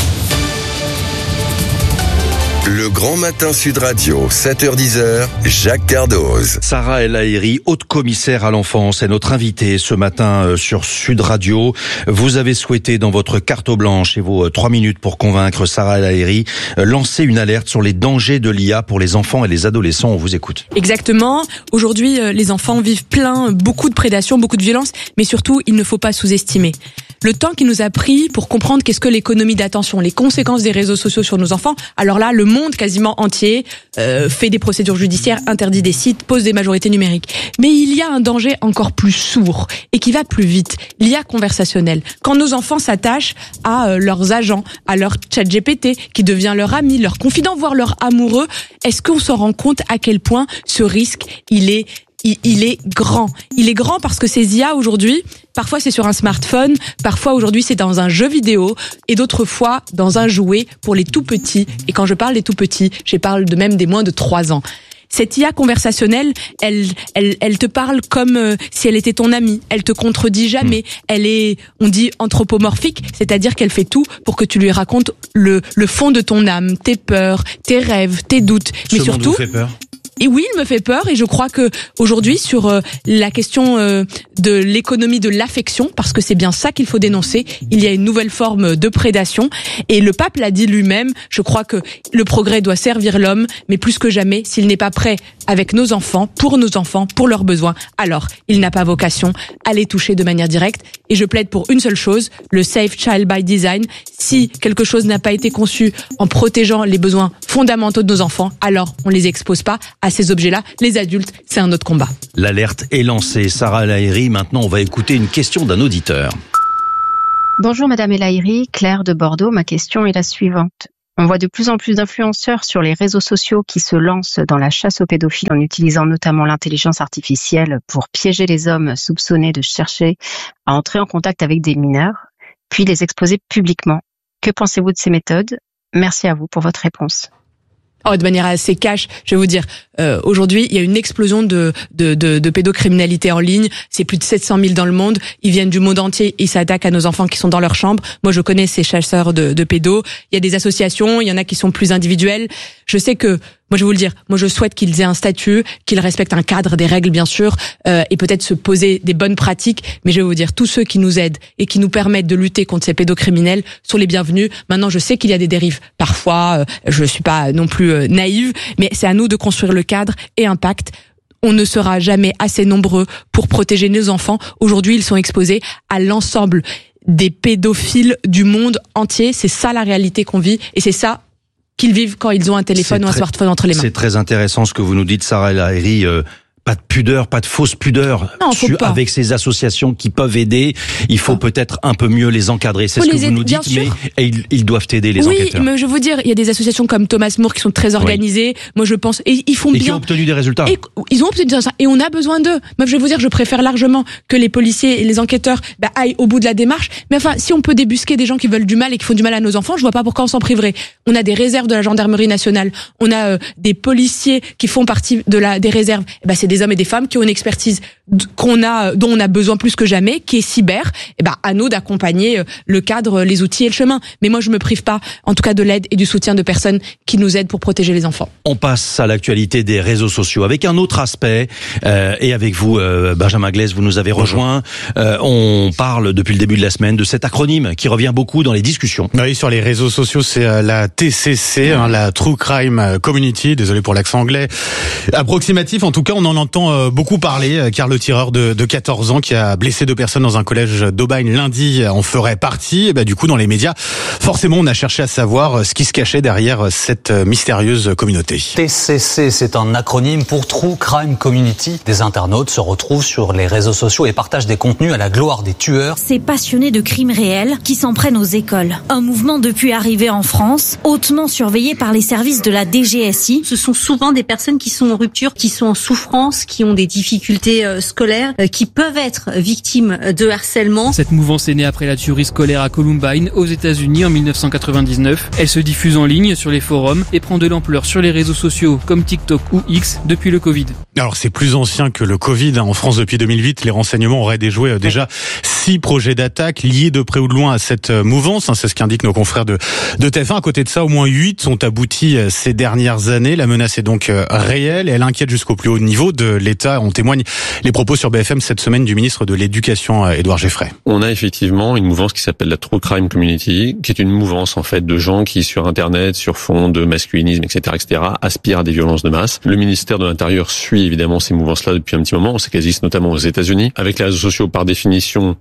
Speaker 3: Le grand matin Sud Radio, sept heures dix, Jacques Cardoz.
Speaker 2: Sarah Lahiri, haute commissaire à l'enfance, est notre invitée ce matin sur Sud Radio. Vous avez souhaité, dans votre carte blanche et vos trois minutes pour convaincre Sarah Lahiri, lancer une alerte sur les dangers de l'I A pour les enfants et les adolescents. On vous écoute.
Speaker 29: Exactement. Aujourd'hui, les enfants vivent plein, beaucoup de prédation, beaucoup de violence, mais surtout, il ne faut pas sous-estimer le temps qu'il nous a pris pour comprendre qu'est-ce que l'économie d'attention, les conséquences des réseaux sociaux sur nos enfants. Alors là, le monde monde quasiment entier euh, fait des procédures judiciaires, interdit des sites, pose des majorités numériques. Mais il y a un danger encore plus sourd et qui va plus vite, l'I A conversationnelle. Quand nos enfants s'attachent à euh, leurs agents, à leur chat G P T, qui devient leur ami, leur confident, voire leur amoureux, est-ce qu'on se rend compte à quel point ce risque, il est Il, il est grand. Il est grand parce que ces I A aujourd'hui, parfois c'est sur un smartphone, parfois aujourd'hui c'est dans un jeu vidéo et d'autres fois dans un jouet pour les tout petits. Et quand je parle des tout petits, je parle de même des moins de trois ans. Cette I A conversationnelle, elle, elle, elle te parle comme euh, si elle était ton amie. Elle te contredit jamais. Mmh. Elle est, on dit anthropomorphique, c'est-à-dire qu'elle fait tout pour que tu lui racontes le, le fond de ton âme, tes peurs, tes rêves, tes doutes.
Speaker 2: Ce
Speaker 29: Mais surtout,
Speaker 2: monde vous fait peur ?
Speaker 29: Et oui, il me fait peur et je crois que aujourd'hui sur euh, la question euh, de l'économie de l'affection, parce que c'est bien ça qu'il faut dénoncer, il y a une nouvelle forme de prédation et le pape l'a dit lui-même, je crois que le progrès doit servir l'homme, mais plus que jamais, s'il n'est pas prêt avec nos enfants, pour nos enfants, pour leurs besoins, alors il n'a pas vocation à les toucher de manière directe. Et je plaide pour une seule chose, le Safe Child by Design. Si quelque chose n'a pas été conçu en protégeant les besoins fondamentaux de nos enfants, alors on les expose pas à ces objets-là. Les adultes, c'est un autre combat.
Speaker 2: L'alerte est lancée. Sarah El Haïry, maintenant on va écouter une question d'un auditeur.
Speaker 8: Bonjour Madame El Haïry, Claire de Bordeaux. Ma question est la suivante. On voit de plus en plus d'influenceurs sur les réseaux sociaux qui se lancent dans la chasse aux pédophiles en utilisant notamment l'intelligence artificielle pour piéger les hommes soupçonnés de chercher à entrer en contact avec des mineurs, puis les exposer publiquement. Que pensez-vous de ces méthodes ? Merci à vous pour votre réponse.
Speaker 29: Oh, de manière assez cash, je vais vous dire, euh, aujourd'hui, il y a une explosion de, de, de, de pédocriminalité en ligne. C'est plus de sept cent mille dans le monde. Ils viennent du monde entier. Ils s'attaquent à nos enfants qui sont dans leur chambre. Moi, je connais ces chasseurs de, de pédos. Il y a des associations. Il y en a qui sont plus individuelles. Je sais que, moi, je vais vous le dire, moi, je souhaite qu'ils aient un statut, qu'ils respectent un cadre, des règles, bien sûr, euh, et peut-être se poser des bonnes pratiques. Mais je vais vous dire, tous ceux qui nous aident et qui nous permettent de lutter contre ces pédocriminels sont les bienvenus. Maintenant, je sais qu'il y a des dérives. Parfois, euh, je suis pas non plus euh, naïve, mais c'est à nous de construire le cadre et un pacte. On ne sera jamais assez nombreux pour protéger nos enfants. Aujourd'hui, ils sont exposés à l'ensemble des pédophiles du monde entier. C'est ça la réalité qu'on vit et c'est ça qu'ils vivent quand ils ont un téléphone
Speaker 2: c'est
Speaker 29: ou un
Speaker 2: très,
Speaker 29: smartphone entre les mains.
Speaker 2: C'est très intéressant ce que vous nous dites, Sarah El Haïry. Euh, pas de pudeur, pas de fausse pudeur.
Speaker 29: Non, faut
Speaker 2: sur,
Speaker 29: pas.
Speaker 2: Avec ces associations qui peuvent aider, il faut ah. peut-être un peu mieux les encadrer. C'est
Speaker 29: faut
Speaker 2: ce que
Speaker 29: les
Speaker 2: vous nous
Speaker 29: aider,
Speaker 2: dites, mais et ils, ils doivent aider les
Speaker 29: oui,
Speaker 2: enquêteurs.
Speaker 29: Oui, mais je veux vous dire, il y a des associations comme Thomas More qui sont très organisées. Oui. Moi, je pense, et ils font
Speaker 2: et
Speaker 29: bien. Et
Speaker 2: qui ont obtenu des résultats.
Speaker 29: Et, ils ont obtenu des résultats. Et on a besoin d'eux. Moi, je vais vous dire, je préfère largement que les policiers et les enquêteurs bah, aillent au bout de la démarche. Mais enfin, si on peut débusquer des gens qui veulent du mal et qui font du mal à nos enfants, je vois pas pourquoi on s'en priverait. On a des réserves de la gendarmerie nationale. On a euh, des policiers qui font partie de la des réserves. Et bah, c'est des hommes et des femmes qui ont une expertise qu'on a, dont on a besoin plus que jamais, qui est cyber. Et ben, à nous d'accompagner le cadre, les outils et le chemin. Mais moi, je me prive pas, en tout cas, de l'aide et du soutien de personnes qui nous aident pour protéger les enfants.
Speaker 2: On passe à l'actualité des réseaux sociaux avec un autre aspect. Euh, et avec vous, euh, Benjamin Glaise, vous nous avez rejoint. Euh, on parle depuis le début de la semaine de cet acronyme qui revient beaucoup dans les discussions.
Speaker 9: Oui, sur les réseaux sociaux, c'est la T C C, hein, la True Crime Community. Désolé pour l'accent anglais. Approximatif, en tout cas, on en entend beaucoup parler. Car le tireur de, de quatorze ans qui a blessé deux personnes dans un collège d'Aubagne lundi en ferait partie. Et bah, du coup, dans les médias, forcément, on a cherché à savoir ce qui se cachait derrière cette mystérieuse communauté.
Speaker 14: T C C, c'est un acronyme pour True Crime Community. Des internautes se retrouvent sur les réseaux sociaux et partagent des contenus à la gloire des tueurs.
Speaker 15: Ces passionnés de crimes réels qui s'en prennent aux écoles. Un mouvement depuis arrivé en France, hautement surveillé par les services de la D G S I.
Speaker 16: Ce sont souvent des personnes qui sont en rupture, qui sont en souffrance, qui ont des difficultés scolaires, qui peuvent être victimes de harcèlement.
Speaker 17: Cette mouvance est née après la tuerie scolaire à Columbine, aux États-Unis en mille neuf cent quatre-vingt-dix-neuf. Elle se diffuse en ligne sur les forums et prend de l'ampleur sur les réseaux sociaux comme TikTok ou X depuis le Covid.
Speaker 9: Alors c'est plus ancien que le Covid. En France, depuis deux mille huit, les renseignements auraient déjoué déjà six projets d'attaque liés de près ou de loin à cette mouvance. C'est ce qu'indiquent nos confrères de, de T F un. À côté de ça, au moins huit sont aboutis ces dernières années. La menace est donc réelle et elle inquiète jusqu'au plus haut niveau de l'État. On témoigne les propos sur B F M cette semaine du ministre de l'Éducation, Édouard Geffray.
Speaker 20: On a effectivement une mouvance qui s'appelle la True Crime Community, qui est une mouvance en fait de gens qui sur Internet, sur fond de masculinisme, et cetera, et cetera, aspirent à des violences de masse. Le ministère de l'Intérieur suit évidemment ces mouvances-là depuis un petit moment. On sait qu'elles existent notamment aux États-Unis. Avec les réseaux sociaux, par définition,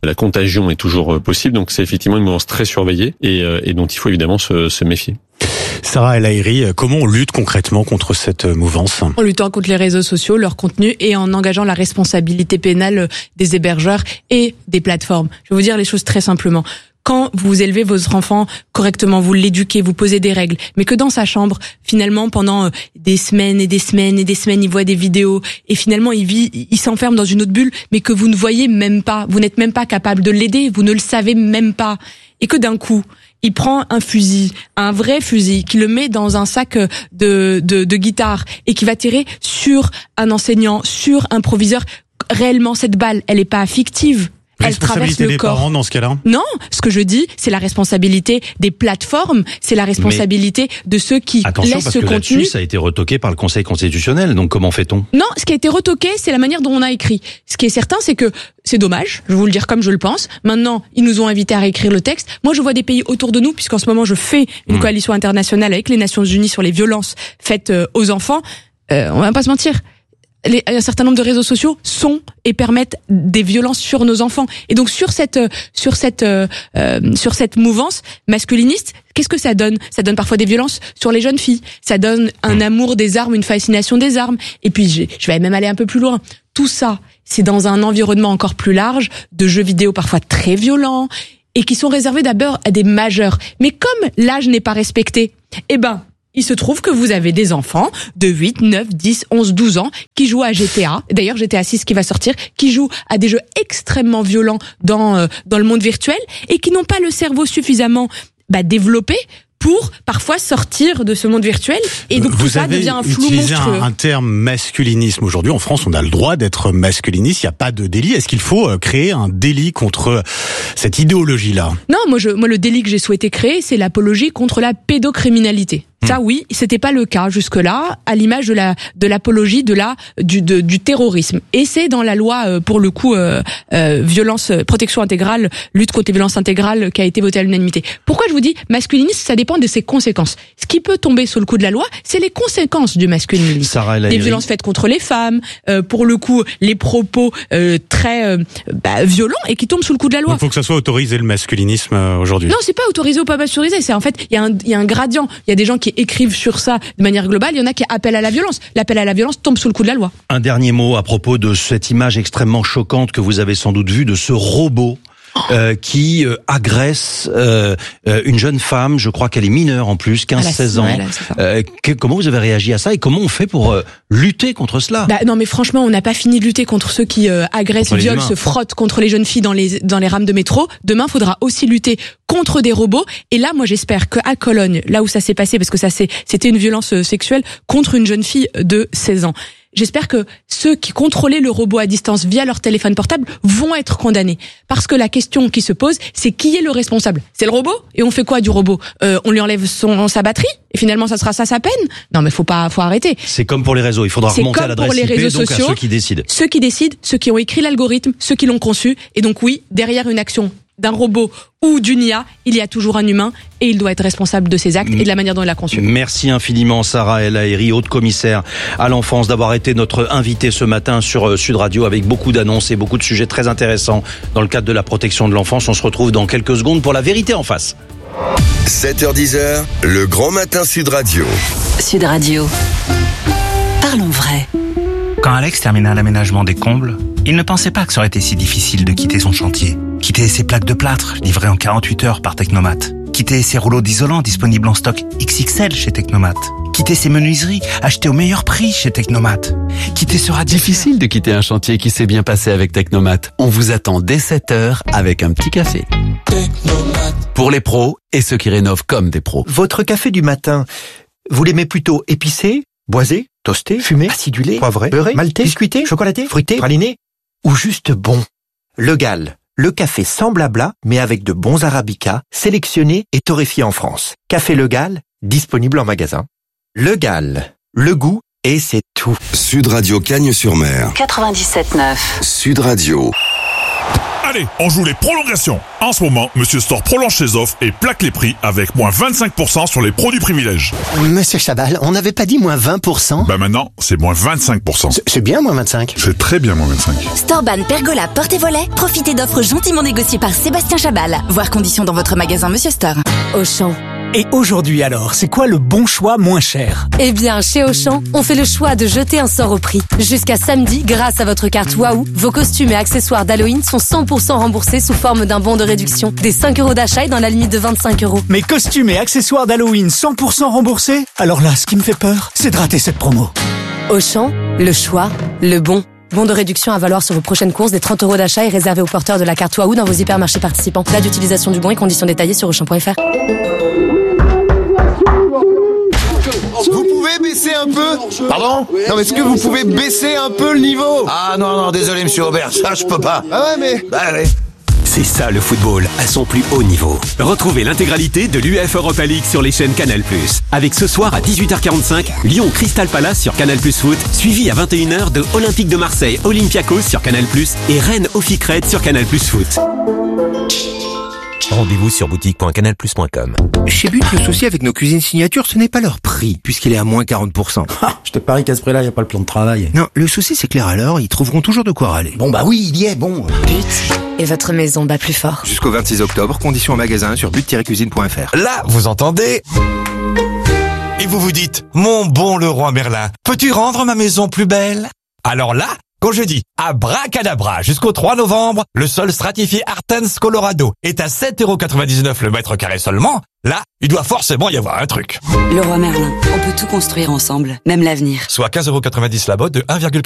Speaker 20: la contagion est toujours possible. Donc c'est effectivement une mouvance très surveillée et, et dont il faut évidemment se, se méfier.
Speaker 9: Sarah El Haïry, comment on lutte concrètement contre cette mouvance ?
Speaker 29: En luttant contre les réseaux sociaux, leur contenu et en engageant la responsabilité pénale des hébergeurs et des plateformes. Je vais vous dire les choses très simplement. Quand vous élevez votre enfant correctement, vous l'éduquez, vous posez des règles, mais que dans sa chambre, finalement, pendant des semaines et des semaines et des semaines, il voit des vidéos et finalement, il vit, il s'enferme dans une autre bulle, mais que vous ne voyez même pas, vous n'êtes même pas capable de l'aider, vous ne le savez même pas. Et que d'un coup, il prend un fusil, un vrai fusil, qui le met dans un sac de, de, de guitare et qui va tirer sur un enseignant, sur un proviseur. Réellement, cette balle, elle est pas fictive. Elle traverse le
Speaker 9: des
Speaker 29: corps.
Speaker 9: Parents dans ce cas-là.
Speaker 29: Non, ce que je dis, c'est la responsabilité des plateformes, c'est la responsabilité Mais de ceux qui
Speaker 2: attention,
Speaker 29: laissent
Speaker 2: parce
Speaker 29: ce
Speaker 2: que
Speaker 29: contenu.
Speaker 2: Ça a été retoqué par le Conseil constitutionnel, donc comment fait-on ?
Speaker 29: Non, ce qui a été retoqué, c'est la manière dont on a écrit. Ce qui est certain, c'est que c'est dommage, je vais vous le dire comme je le pense. Maintenant, ils nous ont invités à réécrire le texte. Moi, je vois des pays autour de nous, puisqu'en ce moment, je fais une mmh. coalition internationale avec les Nations Unies sur les violences faites aux enfants. Euh, on va pas se mentir. Les, un certain nombre de réseaux sociaux sont et permettent des violences sur nos enfants. Et donc sur cette sur cette euh, sur cette mouvance masculiniste, qu'est-ce que ça donne ? Ça donne parfois des violences sur les jeunes filles. Ça donne un amour des armes, une fascination des armes. Et puis je, je vais même aller un peu plus loin. Tout ça, c'est dans un environnement encore plus large de jeux vidéo parfois très violents et qui sont réservés d'abord à des majeurs. Mais comme l'âge n'est pas respecté, eh ben il se trouve que vous avez des enfants de huit, neuf, dix, onze, douze ans qui jouent à G T A. D'ailleurs, G T A six qui va sortir, qui jouent à des jeux extrêmement violents dans euh, dans le monde virtuel et qui n'ont pas le cerveau suffisamment bah, développé pour parfois sortir de ce monde virtuel et donc
Speaker 9: vous
Speaker 29: tout ça devient un flou monstrueux.
Speaker 9: Vous avez utilisé un, un terme masculinisme aujourd'hui. En France, on a le droit d'être masculiniste. Il n'y a pas de délit. Est-ce qu'il faut créer un délit contre cette idéologie-là ?
Speaker 29: Non, moi, je, moi, le délit que j'ai souhaité créer, c'est l'apologie contre la pédocriminalité. Ça, oui, c'était pas le cas jusque-là, à l'image de la de l'apologie de la du de, du terrorisme. Et c'est dans la loi euh, pour le coup euh, euh, violence protection intégrale, lutte contre les violences intégrales qui a été votée à l'unanimité. Pourquoi je vous dis masculinisme, ça dépend de ses conséquences. Ce qui peut tomber sous le coup de la loi, c'est les conséquences du masculinisme.
Speaker 2: Sarah,
Speaker 29: les violences faites contre les femmes, euh, pour le coup, les propos euh, très euh, bah, violents et qui tombent sous le coup de la loi.
Speaker 9: Il faut que ça soit autorisé le masculinisme euh, aujourd'hui.
Speaker 29: Non, c'est pas autorisé ou pas autorisé. C'est en fait, il y a un il y a un gradient. Il y a des gens qui écrivent sur ça de manière globale, il y en a qui appellent à la violence. L'appel à la violence tombe sous le coup de la loi.
Speaker 2: Un dernier mot à propos de cette image extrêmement choquante que vous avez sans doute vue de ce robot Euh, qui euh, agresse euh, euh, une jeune femme, je crois qu'elle est mineure en plus, quinze seize ans. Ouais, euh, que, comment vous avez réagi à ça et comment on fait pour euh, lutter contre cela ?
Speaker 29: Bah, non mais franchement, on n'a pas fini de lutter contre ceux qui euh, agressent, violent, se frottent contre les jeunes filles dans les dans les rames de métro. Demain, il faudra aussi lutter contre des robots. Et là, moi, j'espère qu'à Cologne, là où ça s'est passé, parce que ça c'est c'était une violence sexuelle contre une jeune fille de seize ans. J'espère que ceux qui contrôlaient le robot à distance via leur téléphone portable vont être condamnés. Parce que la question qui se pose, c'est qui est le responsable ? C'est le robot ? Et on fait quoi du robot ? euh, On lui enlève son sa batterie ? Et finalement, ça sera ça sa peine ? Non, mais faut pas, faut arrêter.
Speaker 2: C'est comme pour les réseaux. Il faudra
Speaker 29: c'est
Speaker 2: remonter à l'adresse
Speaker 29: I P,
Speaker 2: donc
Speaker 29: sociaux,
Speaker 2: à ceux qui décident.
Speaker 29: Ceux qui décident, ceux qui ont écrit l'algorithme, ceux qui l'ont conçu. Et donc oui, derrière une action d'un robot ou d'une I A, il y a toujours un humain et il doit être responsable de ses actes et de la manière dont il a conçu.
Speaker 2: Merci infiniment Sarah El Haïry, haute commissaire à l'enfance, d'avoir été notre invitée ce matin sur Sud Radio avec beaucoup d'annonces et beaucoup de sujets très intéressants dans le cadre de la protection de l'enfance. On se retrouve dans quelques secondes pour la vérité en face.
Speaker 3: sept heures dix, le grand matin Sud Radio.
Speaker 1: Sud Radio. Parlons vrai.
Speaker 4: Quand Alex termina l'aménagement des combles, il ne pensait pas que ça aurait été si difficile de quitter son chantier. Quitter ses plaques de plâtre, livrées en quarante-huit heures par Technomat. Quitter ses rouleaux d'isolant disponibles en stock X X L chez Technomat. Quitter ses menuiseries achetées au meilleur prix chez Technomat. Quitter ce radiateur.
Speaker 5: Difficile de quitter un chantier qui s'est bien passé avec Technomat. On vous attend dès sept heures avec un petit café. Technomat. Pour les pros et ceux qui rénovent comme des pros.
Speaker 18: Votre café du matin, vous l'aimez plutôt épicé, boisé, toasté, fumé, acidulé, poivré, beurré, maltais, biscuité, chocolaté, fruité, praliné ou juste bon? Le Gall, le café sans blabla mais avec de bons arabicas, sélectionnés et torréfiés en France. Café Le Gall, disponible en magasin. Le Gall, le goût et c'est tout.
Speaker 3: Sud Radio Cagnes-sur-Mer.
Speaker 1: quatre-vingt-dix-sept neuf.
Speaker 3: Sud Radio.
Speaker 6: Allez, on joue les prolongations. En ce moment, Monsieur Store prolonge ses offres et plaque les prix avec moins vingt-cinq pour cent sur les produits privilèges.
Speaker 18: Monsieur Chabal, on n'avait pas dit moins vingt pour cent?
Speaker 6: Bah maintenant, c'est moins vingt-cinq pour cent.
Speaker 18: C'est bien moins vingt-cinq.
Speaker 6: C'est très bien moins vingt-cinq.
Speaker 7: Storban, Pergola, porte et volet. Profitez d'offres gentiment négociées par Sébastien Chabal. Voir conditions dans votre magasin Monsieur Store.
Speaker 10: Auchan. Et aujourd'hui alors, c'est quoi le bon choix moins cher?
Speaker 22: Eh bien, chez Auchan, on fait le choix de jeter un sort au prix. Jusqu'à samedi, grâce à votre carte Waouh, vos costumes et accessoires d'Halloween sont cent pour cent remboursés sous forme d'un bon de réduction. Des cinq euros d'achat et dans la limite de vingt-cinq euros.
Speaker 10: Mes costumes et accessoires d'Halloween cent pour cent remboursés? Alors là, ce qui me fait peur, c'est de rater cette promo.
Speaker 22: Auchan, le choix, le bon. Bon de réduction à valoir sur vos prochaines courses des trente euros d'achat et réservé aux porteurs de la carte Waouh dans vos hypermarchés participants. Date d'utilisation du bon et conditions détaillées sur auchan point f r.
Speaker 23: Vous pouvez baisser un peu? Pardon? Non, mais est-ce que vous pouvez baisser un peu le niveau?
Speaker 24: Ah non, non, désolé monsieur Aubert, ça je peux pas.
Speaker 23: Ah ouais, mais...
Speaker 24: Bah allez.
Speaker 13: C'est ça le football, à son plus haut niveau. Retrouvez l'intégralité de l'U E F Europa League sur les chaînes Canal plus. Avec ce soir à dix-huit heures quarante-cinq, Lyon Crystal Palace sur Canal plus Foot, suivi à vingt et une heures de Olympique de Marseille Olympiakos sur Canal plus et Rennes Oficred sur Canal plus Foot.
Speaker 25: Rendez-vous sur boutique point canal plus point com.
Speaker 26: Chez But, le souci avec nos cuisines signature, ce n'est pas leur prix, puisqu'il est à moins quarante pour cent.
Speaker 28: Ah, je te parie qu'à ce prix-là, il n'y a pas le plan de travail.
Speaker 26: Non, le souci c'est que les râleurs, ils trouveront toujours de quoi râler.
Speaker 28: Bon bah oui, il y est, bon.
Speaker 22: But, et votre maison bat plus fort.
Speaker 26: Jusqu'au vingt-six octobre, conditions en magasin sur but tiret cuisine point f r.
Speaker 30: Là, vous entendez? Et vous vous dites, mon bon Leroy Merlin, peux-tu rendre ma maison plus belle? Alors là, quand je dis abracadabra jusqu'au trois novembre, le sol stratifié Artens Colorado est à sept euros quatre-vingt-dix-neuf le mètre carré seulement, là, il doit forcément y avoir un truc.
Speaker 31: Leroy Merlin, on peut tout construire ensemble, même l'avenir.
Speaker 30: Soit quinze euros quatre-vingt-dix la botte de un virgule